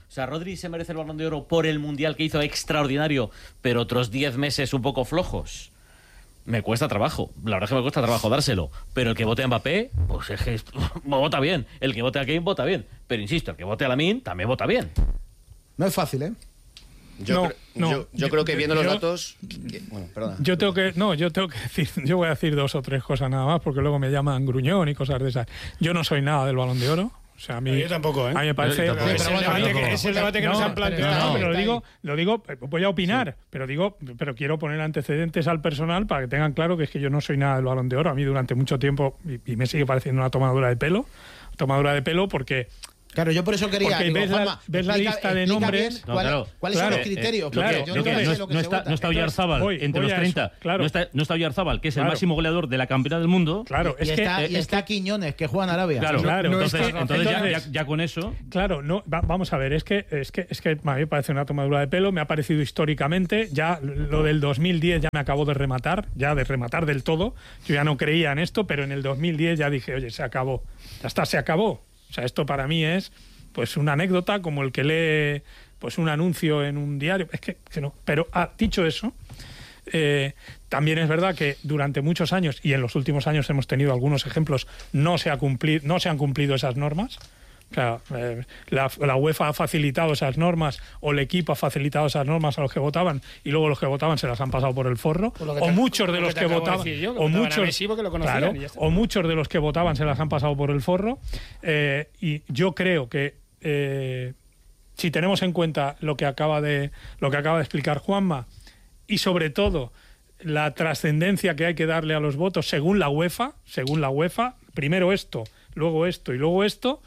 I: O sea, Rodri se merece el Balón de Oro por el Mundial que hizo extraordinario, pero otros diez meses un poco flojos. Me cuesta trabajo, la verdad es que me cuesta trabajo dárselo. Pero el que vote a Mbappé, pues es que vota bien. El que vote a Kane vota bien. Pero insisto, el que vote a Lamine también vota bien.
A: No es fácil, ¿eh?
J: Yo,
B: No,
J: cre-
B: no,
J: yo, yo
B: yo-
J: creo que viendo
B: yo-
J: los datos... que- bueno, perdona.
B: Yo tengo que, no, yo tengo que decir, yo voy a decir dos o tres cosas nada más, porque luego me llaman gruñón y cosas de esas. Yo no soy nada del Balón de Oro. O sea, a mí,
F: No, yo tampoco, ¿eh?
B: a mí me parece.
D: Yo tampoco.
F: Es el
A: pero bueno,
F: debate que,
A: tampoco.
F: es el debate que nos han planteado.
B: No, pero lo
A: está
B: digo,
A: ahí.
B: lo digo, voy a opinar, pero digo, pero quiero poner antecedentes al personal para que tengan claro que es que yo no soy nada del Balón de Oro. A mí durante mucho tiempo, y, y me sigue pareciendo una tomadura de pelo, tomadura de pelo porque
A: Claro, yo por eso quería.
B: Porque
A: digo,
B: ves la-
A: Juanma,
B: ves la
A: explica-
B: lista de
A: explica
B: nombres.
A: bien
D: No,
A: cuál-
D: claro.
A: ¿Cuáles
B: Claro,
A: son los criterios?
B: claro,
A: Porque
B: yo
A: yo no
B: creo que
A: sé
D: no,
A: lo que
D: no
A: se
D: está,
A: vota.
D: no está
B: Entonces,
D: Oyarzábal
B: voy-
D: entre
B: voy
D: los
B: a
D: treinta.
B: eso, claro.
D: No está, no está Oyarzábal, que es
B: Claro.
D: el máximo goleador de la campeona del mundo.
B: claro,
A: Y
B: es que
A: está, y
B: es
A: está Quiñones, que juega en Arabia.
D: Claro,
B: Claro,
D: entonces,
B: es que-
D: entonces ya,
B: entonces-
D: ya- ya con eso.
B: Claro, no, va- vamos a ver, es que, es que es que a mí me parece una tomadura de pelo, me ha parecido históricamente, ya lo del dos mil diez ya me acabó de rematar, ya de rematar del todo, yo ya no creía en esto, pero en el dos mil diez ya dije, oye, se acabó, ya está, se acabó. O sea, esto para mí es pues una anécdota como el que lee pues un anuncio en un diario, es que, que no, pero ah, dicho eso, eh, también es verdad que durante muchos años, y en los últimos años hemos tenido algunos ejemplos, no se, ha cumplir, no se han cumplido esas normas. O sea, eh, la, la UEFA ha facilitado esas normas o el equipo ha facilitado esas normas a los que votaban y luego los que votaban se las han pasado por el forro.
F: Por lo que
B: O
F: te-
B: muchos
F: por
B: de
F: lo
B: los
F: que
B: que
F: te acabo de
B: votaban,
F: decir yo, que
B: o
F: votaban a
B: muchos,
F: Messi porque lo conocían
B: claro,
F: y ya está.
B: o muchos de los que votaban se las han pasado por el forro. Eh, y yo creo que eh, si tenemos en cuenta lo que acaba de lo que acaba de explicar Juanma y sobre todo la trascendencia que hay que darle a los votos según la UEFA, según la UEFA, primero esto, luego esto y luego esto.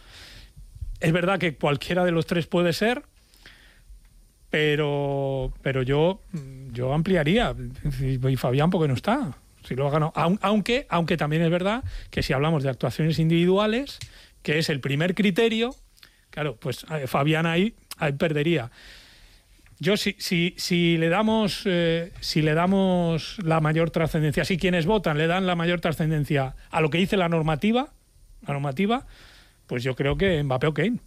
B: Es verdad que cualquiera de los tres puede ser, pero pero yo yo ampliaría. Y Fabián, ¿por qué no está? Si lo ha ganado. Aun- Aunque, aunque también es verdad que si hablamos de actuaciones individuales, que es el primer criterio, claro, pues eh, Fabián ahí, ahí perdería. Yo si, si, si le damos eh, si le damos la mayor trascendencia, si quienes votan le dan la mayor trascendencia a lo que dice la normativa, la normativa, pues yo creo que Mbappé o Kane.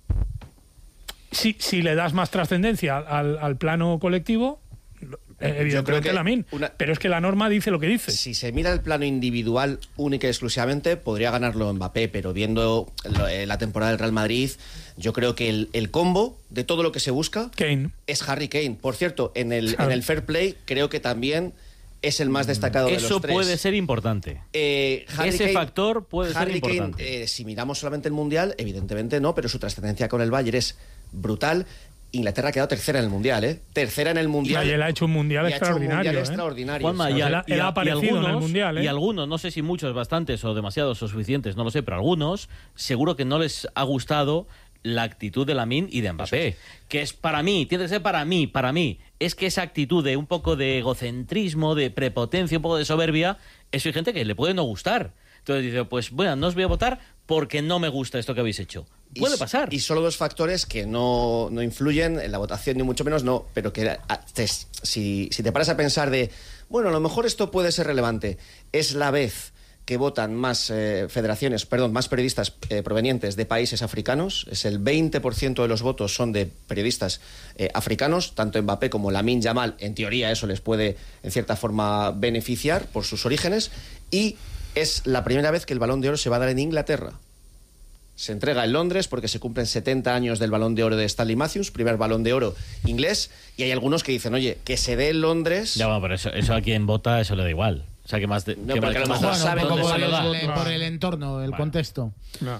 B: Si, si le das más trascendencia al, al plano colectivo, eh, evidentemente
J: que
B: Lamine.
J: una-
B: Pero es que la norma dice lo que dice.
J: Si se mira el plano individual única y exclusivamente, podría ganarlo Mbappé, pero viendo lo- eh, la temporada del Real Madrid, yo creo que el, el combo de todo lo que se busca
B: Kane.
J: es Harry Kane. Por cierto, en el,
B: Claro.
J: en el Fair Play creo que también es el más destacado de
I: Eso
J: los tres.
I: puede ser importante.
J: Eh, Harry
I: Ese
J: Kane-
I: factor puede ser
J: Harry Kane,
I: importante.
J: eh, si miramos solamente el Mundial, evidentemente no, pero su trascendencia con el Bayern es brutal. Inglaterra ha quedado tercera en el Mundial, ¿eh? Tercera en el Mundial.
B: Y él ha hecho un mundial
J: Y ha hecho un
B: extraordinario.
J: mundial
B: ¿eh?
J: extraordinario.
I: Juanma,
J: O sea,
I: y,
B: él
I: al-
B: ha- él
I: y
B: ha
I: a- y
B: aparecido en el
I: algunos,
B: Mundial, ¿eh?
I: y algunos, no sé si muchos, bastantes o demasiados o suficientes, no lo sé, pero algunos seguro que no les ha gustado la actitud de Lamine y de Mbappé, que es para mí, tiene que ser para mí, para mí, es que esa actitud de un poco de egocentrismo, de prepotencia, un poco de soberbia, eso hay gente que le puede no gustar. Entonces dice, pues bueno, no os voy a votar porque no me gusta esto que habéis hecho. Puede
J: y,
I: pasar.
J: Y solo dos factores que no, no influyen en la votación, ni mucho menos no, pero que a- te- si, si te paras a pensar de, bueno, a lo mejor esto puede ser relevante, es la vez que votan más eh, federaciones, perdón, más periodistas eh, provenientes de países africanos, es el veinte por ciento de los votos son de periodistas eh, africanos, tanto Mbappé como Lamine Yamal, en teoría eso les puede en cierta forma beneficiar por sus orígenes, y es la primera vez que el Balón de Oro se va a dar en Inglaterra. Se entrega en Londres porque se cumplen setenta años del Balón de Oro de Stanley Matthews, primer Balón de Oro inglés, y hay algunos que dicen, oye, que se dé en Londres...
I: Ya, bueno, pero eso, eso a quien vota, eso le da igual. O sea, que más de,
J: No,
I: que
J: porque
I: más-
J: a lo
I: más-
J: mejor
A: Bueno,
J: saben
A: como
J: dónde
A: por,
J: se lo
A: el,
J: da.
A: por el entorno, el
I: Bueno.
A: contexto.
B: No.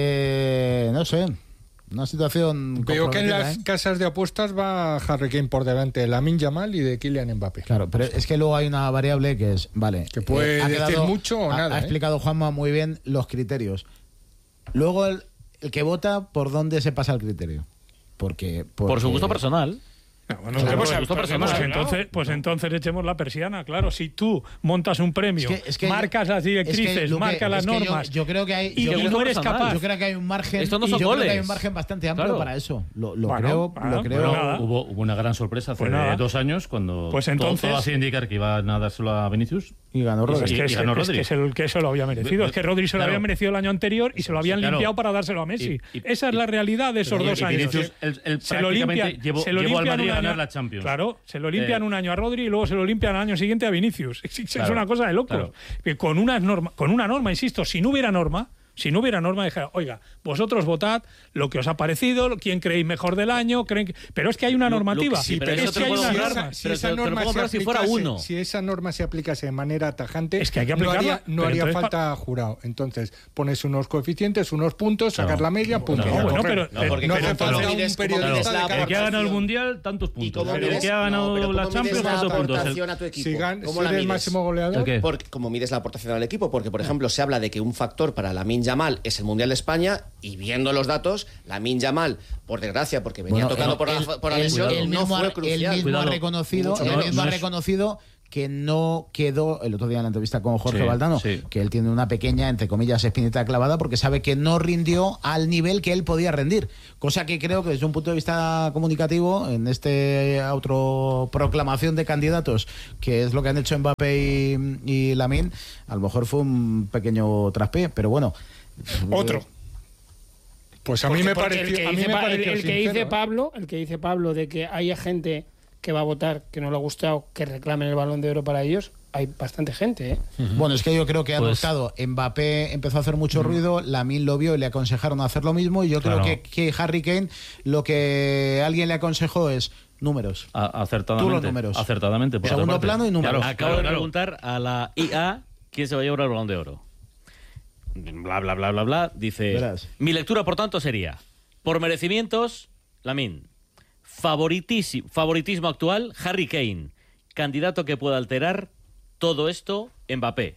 A: Eh, no sé. Una situación.
C: Veo que en
A: comprometida,
C: las
A: ¿eh?
C: casas de apuestas va Harry Kane por delante de Lamine Yamal y de Kylian Mbappé.
A: Claro, pero es que luego hay una variable que es, vale,
C: Que puede
A: ha
C: decir mucho o
A: ha-
C: nada,
A: Ha
C: ¿eh?
A: explicado Juanma muy bien los criterios. Luego el, el que vota, ¿por dónde se pasa el criterio? Porque,
I: Por su
A: porque-
I: gusto personal.
B: No, bueno,
F: Claro,
B: pues,
F: pues,
B: pues,
F: pues,
B: pues,
F: hemos hablado.
B: entonces, pues entonces echemos la persiana, claro. Si tú montas un premio,
A: Es que- es que
B: marcas
A: yo-
B: las directrices,
A: es que, Luque,
B: marcas las
A: es que yo-
B: normas,
A: yo creo que hay-
B: y,
A: yo
B: y
A: creo
B: no
A: que
B: eres
I: no está mal.
B: capaz.
A: Yo creo que hay un margen.
I: Esto no
A: y
I: son
A: yo creo que
I: goles.
A: hay un margen bastante amplio
I: Claro.
A: para eso. Lo, lo
B: Bueno,
A: creo,
B: bueno,
A: lo creo.
B: pues nada.
D: Hubo, hubo una gran sorpresa hace
B: Pues nada.
D: dos años cuando
B: Pues
D: todo-
B: entonces-
D: todo, hacía indicar que iba a dárselo a Vinicius.
A: Y ganó
B: Pues
A: Rodri.
B: es que,
D: Y-
B: es,
D: y ganó
B: es
D: Rodri.
B: que, es el, que eso lo había merecido. Es que Rodri se lo
D: Claro.
B: había merecido el año anterior y se lo habían
D: Claro.
B: limpiado para dárselo a Messi.
D: Y- y-
B: Esa es la realidad de esos
D: y-
B: dos
D: y
B: años.
D: Vinicius, él- él
B: se lo
D: prácticamente
B: limpian,
D: llevó-
B: se lo
D: llevó al
B: limpian
D: Madrid
B: un
D: a ganar
B: año-
D: la Champions.
B: Claro, se lo limpian
D: Eh,
B: un año a Rodri y luego se lo limpian al año siguiente a Vinicius. Es, es
D: Claro.
B: una cosa de locos.
D: Claro.
B: Que Con, unas norma, con una norma, insisto, si no hubiera norma, si no hubiera norma, dijera, oiga, vosotros votad lo que os ha parecido, quién creéis mejor del año, creen que... pero es que hay una
I: Lo- lo
B: normativa.
I: que sí, pero
B: es
I: eso te
B: que hay
I: lo puedo
B: una
I: comprar,
B: norma.
C: Si
I: pero
C: esa
I: te- te lo
C: norma
I: puedo
C: se
I: comprar si fuera
C: aplicase-
I: uno.
C: si esa norma se aplicase de manera tajante,
B: Es que hay que
C: no
B: aplicarla,
C: haría, no
B: pero
C: haría
B: entonces
C: falta jurado. Entonces, pones unos coeficientes, unos puntos, sacar la media, punto.
B: No,
C: y a
B: bueno,
C: correr.
B: pero-
J: No, porque
C: no
J: como
C: hace
J: tú
C: falta
J: mides-
C: un
J: como
C: periodista
J: mides la
C: de cada
D: El que ha ganado el
J: aportación-
D: Mundial, tantos puntos.
J: cómo
D: El
J: mides-
D: que ha ganado
J: no, pero ¿cómo
D: la
J: mides
D: Champions,
J: la
D: tantos puntos.
J: aportación
D: El-
J: a tu equipo?
C: Si, gan-
J: ¿Cómo
C: si
J: la
C: eres
J: mides?
C: máximo goleador,
D: ¿El qué?
J: Porque, como mides la aportación al equipo, porque por ejemplo se habla de que un factor para Lamine Yamal es el Mundial de España y viendo los datos, Lamine Yamal, por desgracia, porque venía
A: Bueno,
J: tocando
A: él-
J: por,
A: él-
J: la, por la
A: él-
J: lesión,
A: él
J: no
A: mismo ha-
J: fue
A: él
J: crucial.
A: mismo ha
D: Cuidado.
A: reconocido,
J: Mucho
A: él
J: menos.
A: mismo ha
D: No es-
A: reconocido que no quedó, el otro día en la entrevista con Jorge
D: Sí,
A: Valdano,
D: sí.
A: que él tiene una pequeña, entre comillas, espinita clavada porque sabe que no rindió al nivel que él podía rendir. Cosa que creo que desde un punto de vista comunicativo, en este autoproclamación de candidatos, que es lo que han hecho Mbappé y, y Lamine, a lo mejor fue un pequeño traspié, pero bueno.
F: Otro.
C: pues a mí
F: Porque-
C: me
F: porque
C: pareció,
F: el que
C: a mí
F: dice,
C: me
F: Pa-
C: pareció
F: el, el que
C: sincero,
F: dice
C: ¿eh?
F: Pablo, el que dice Pablo de que haya gente que va a votar que no le ha gustado que reclamen el Balón de Oro para ellos, hay bastante gente, ¿eh?
A: Bueno, es que yo creo que han
D: Pues-
A: optado. Mbappé empezó a hacer mucho ruido, Lamine lo vio y le aconsejaron hacer lo mismo. Y yo
D: Claro.
A: creo que, que Harry Kane lo que alguien le aconsejó es números.
D: A- Acertadamente.
A: Tú los números.
D: Acertadamente. por
A: Segundo
D: otra parte.
A: plano y números.
D: Claro,
I: Acabo
D: claro,
I: de
D: claro.
I: preguntar a la I A quién se va a llevar el Balón de Oro. Bla, bla, bla, bla, bla. Dice,
A: Verás.
I: mi lectura, por tanto, sería, por merecimientos, Lamine. Favoritísimo, favoritismo actual, Harry Kane. Candidato que pueda alterar todo esto, Mbappé.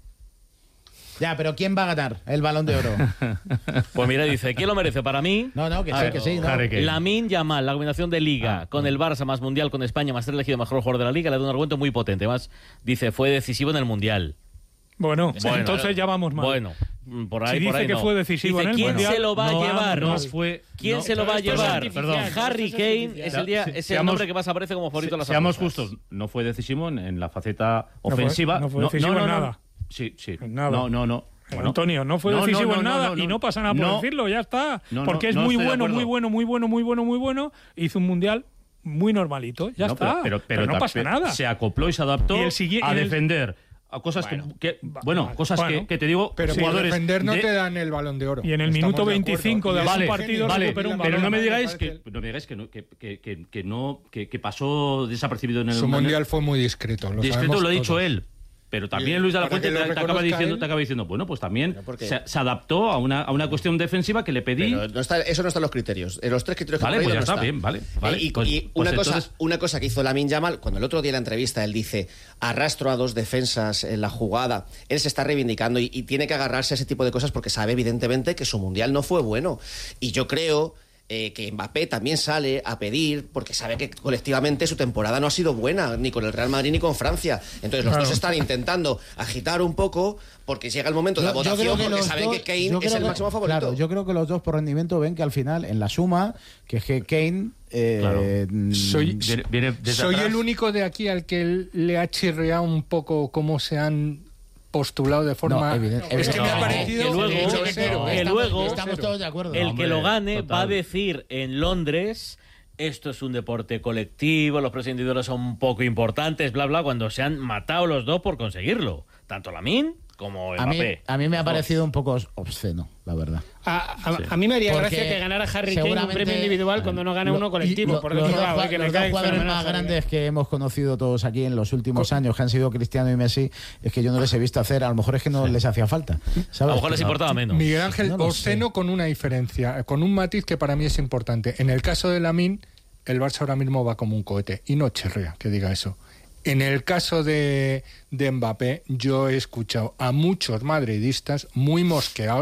A: Ya, pero ¿quién va a ganar el Balón de Oro?
I: Pues mira, dice, ¿quién lo merece? Para mí,
A: No, no, que
I: A
A: sí,
I: ver,
A: que sí. ¿no?
D: Harry Kane.
I: Lamine Yamal, la combinación de Liga
D: Ah,
I: con el Barça más Mundial con España más ser elegido mejor jugador de la Liga le da un argumento muy potente. Además, dice, fue decisivo en el Mundial.
B: Bueno,
I: Bueno,
B: entonces ya vamos mal.
I: Bueno, por ahí,
B: Si
I: por
B: dice
I: ahí
B: que
I: no.
B: fue decisivo
I: Dice,
B: en el
I: ¿quién
B: Mundial?
I: se lo va
B: No
I: a llevar?
B: vamos.
D: No fue.
I: ¿Quién
D: no,
I: se lo va a
F: esto es
I: llevar?
F: artificial,
D: Perdón.
F: esto
I: Harry
F: es
I: Kane
F: artificial.
I: es el, día,
D: Se-
I: es el
D: seamos-
I: nombre que más aparece como favorito
D: Se-
I: en las
D: Seamos
I: apuestas.
D: justos, no fue decisivo en, en la faceta
B: No fue-
D: ofensiva.
B: no fue decisivo en nada.
D: Sí, sí.
B: En nada.
D: No, no, no. Bueno.
B: Antonio, no fue
D: No,
B: decisivo
D: no,
B: en
D: no,
B: nada
D: no, no,
B: y no pasa nada por
D: no.
B: decirlo, ya está.
D: No, no,
B: Porque es
D: no
B: muy
D: estoy de
B: bueno,
D: acuerdo.
B: muy bueno, muy bueno, muy bueno, muy bueno. Hizo un mundial muy normalito, ya
D: No,
B: está.
D: Pero, pero,
B: no
D: pero
B: pasa
D: ta-
B: nada.
D: Se acopló y se adaptó
B: Y el sigui-
D: a
B: y el-
D: defender a cosas
B: Bueno,
D: que, que-
B: va-
D: bueno,
B: vale.
D: cosas
B: Bueno.
D: que, que te digo,
C: Pero por
D: jugadores
C: defender no
D: de-
C: te dan el Balón de Oro.
B: Y en el
C: Estamos
B: minuto
C: de acuerdo.
B: veinticinco de
C: Y
B: algún
C: es un
B: partido
C: genio.
B: Vale,
C: recupera un
B: pero
D: pero no me
C: balón,
D: digáis
C: parece
D: que, no me digáis que, no- que, que, que, que no que, que pasó desapercibido en el
C: Su mundial fue muy discreto. Lo
D: discreto
C: sabemos
D: lo ha dicho
C: todos.
D: él. Pero también
C: Bien,
D: Luis de la
C: para
D: Fuente
C: que
D: te,
C: lo
D: te acaba
C: reconozca
D: diciendo,
C: él.
D: te acaba diciendo, bueno, pues también
J: Pero ¿por qué?
D: se, se adaptó a una, a una cuestión defensiva que le pedí.
J: Pero no está- eso no está en los criterios. En los tres criterios que
D: Vale,
J: hemos
D: pues
J: leído
D: ya
J: no
D: está, bien, vale, vale.
J: Eh, y
D: Pues-
J: y
D: pues
J: una, cosa,
D: entonces-
J: una cosa que hizo Lamine Yamal, cuando el otro día en la entrevista él dice, arrastro a dos defensas en la jugada, él se está reivindicando y, y tiene que agarrarse a ese tipo de cosas porque sabe evidentemente que su mundial no fue bueno. Y yo creo... eh, que Mbappé también sale a pedir porque sabe que colectivamente su temporada no ha sido buena ni con el Real Madrid ni con Francia. Entonces los
B: Claro.
J: dos están intentando agitar un poco porque llega el momento de la
A: Yo- yo
J: votación
A: creo que
J: porque
A: los
J: saben
A: dos-
J: que Kane
A: yo
J: es
A: creo
J: el
A: que-
J: máximo favorito.
A: Claro, yo creo que los dos por rendimiento ven que al final, en la suma, que es que Kane... eh,
D: Claro.
A: mm,
C: Soy,
D: Viene- viene desde
C: soy
D: atrás.
C: el único de aquí al que le ha chirreado un poco cómo se han postulado de forma...
A: No, evidente-
C: es que me ha
I: No,
C: parecido...
I: que luego-
C: mucho
I: que
C: cero,
I: no,
C: ¿eh?
I: que
A: estamos,
I: luego-
A: estamos todos de acuerdo.
I: El
D: hombre,
I: que lo gane
D: total.
I: va a decir en Londres, esto es un deporte colectivo, los precios individuales son poco importantes, bla, bla, cuando se han matado los dos por conseguirlo. Tanto Lamine como
A: A mí,
I: Mbappé.
A: a mí me ha
I: Los dos.
A: parecido un poco obsceno, la verdad.
F: A, a- a mí me haría
A: Porque
F: gracia que ganara Harry Kane un
A: seguramente-
F: premio individual cuando no gane
A: Lo-
F: uno colectivo.
A: lo-
F: por
A: los
F: otro
A: dos,
F: lado, eh, que
A: los
F: me
A: dos
F: cae
A: jugadores
F: fenomenal
A: más
F: Harry Kane.
A: grandes que hemos conocido todos aquí en los últimos años, que han sido Cristiano y Messi, es que yo no les he visto hacer, a lo mejor es que no les hacía falta. ¿sabes?
I: A lo mejor les
A: Pero-
I: importaba menos.
C: Miguel Ángel,
A: No lo
C: obsceno con una diferencia, con un matiz que para mí es importante. En el caso de Lamine, el Barça ahora mismo va como un cohete y no chirrea que diga eso. En el caso de, de Mbappé, yo he escuchado a muchos madridistas muy mosqueados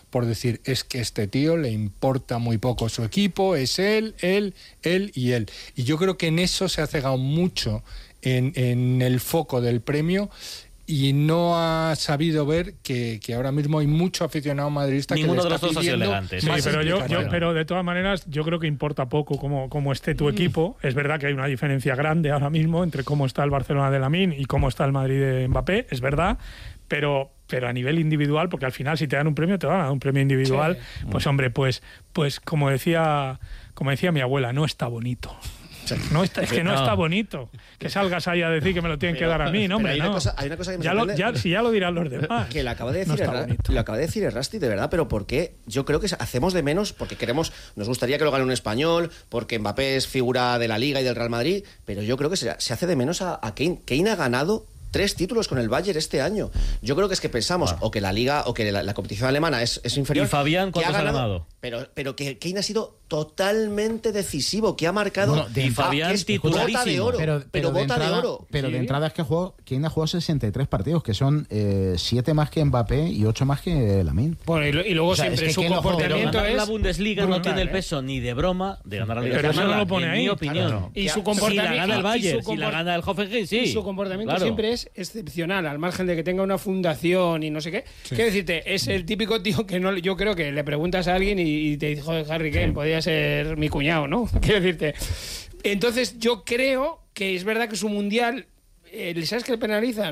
C: por decir, es que este tío le importa muy poco su equipo, es él, él, él y él. Y yo creo que en eso se ha cegado mucho en, en el foco del premio, y no ha sabido ver que, que ahora mismo hay mucho aficionado madridista que le está
I: de los dos ha sido
C: pidiendo
I: elegante.
B: Sí,
C: más
B: pero yo, yo-
C: explicación.
B: pero de todas maneras, yo creo que importa poco cómo, cómo esté tu equipo. Es verdad que hay una diferencia grande ahora mismo entre cómo está el Barcelona de Lamine y cómo está el Madrid de Mbappé, es verdad, pero pero a nivel individual, porque al final si te dan un premio, te van a dar un premio individual,
F: Sí.
B: pues hombre, pues pues como decía, como decía mi abuela, no está bonito. No está, es que no
I: No.
B: está bonito que salgas ahí a decir que me lo tienen que dar a mí, no,
J: pero
B: hombre,
J: hay una
B: no.
J: cosa- hay una cosa que me
B: ya lo,
J: sorprende.
B: ya, si ya lo dirán los demás.
J: Que lo acaba de
B: No
J: decir,
B: está
J: el, Ra-
B: bonito.
J: lo acaba de decir el Rusty, de verdad, pero ¿por qué? Yo creo que hacemos de menos, porque queremos, nos gustaría que lo gane un español, porque Mbappé es figura de la Liga y del Real Madrid, pero yo creo que se, se hace de menos a, a Kane. Kane ha ganado tres títulos con el Bayern este año. Yo creo que es que pensamos o que la Liga o que la, la competición alemana es, es inferior.
I: ¿Y Fabián
J: que
I: cuántos ha ganado?
J: Pero, pero que Kane ha sido totalmente decisivo, que ha marcado...
A: Bueno, de
J: ah,
I: y Fabián
J: que es
I: titularísimo.
J: bota de oro, pero,
A: de
J: bota
A: entrada,
J: de oro.
A: Pero
F: Sí.
A: de entrada es que jugó, Kane ha jugado sesenta y tres partidos, que son siete más que Mbappé y ocho más que Lamine.
F: Bueno, y, lo- y luego
A: O sea,
F: siempre
A: es que
F: su
A: ¿quién lo juega?
I: Pero
F: comportamiento
I: ganar
F: es...
I: la Bundesliga no
F: brutal,
I: tiene el
F: ¿eh?
I: peso ni de broma de ganar la Liga
B: Pero eso
I: Española,
B: no lo pone
I: en
B: ahí.
I: mi opinión.
B: Claro.
F: Y su
I: Si la
F: comportamiento...
I: gana el
F: y
I: Bayern,
F: su
I: si la
F: comport-
I: gana el Hoffenheim, sí.
F: Y su comportamiento
I: Claro.
F: siempre es excepcional, al margen de que tenga una fundación y no sé qué. Quiero decirte, es el típico tío que no, yo creo que le preguntas a alguien y, y te dice, joder, Harry Kane, podría ser mi cuñado, ¿no? Quiero decirte. Entonces, yo creo que es verdad que su mundial, eh, ¿sabes qué le penaliza?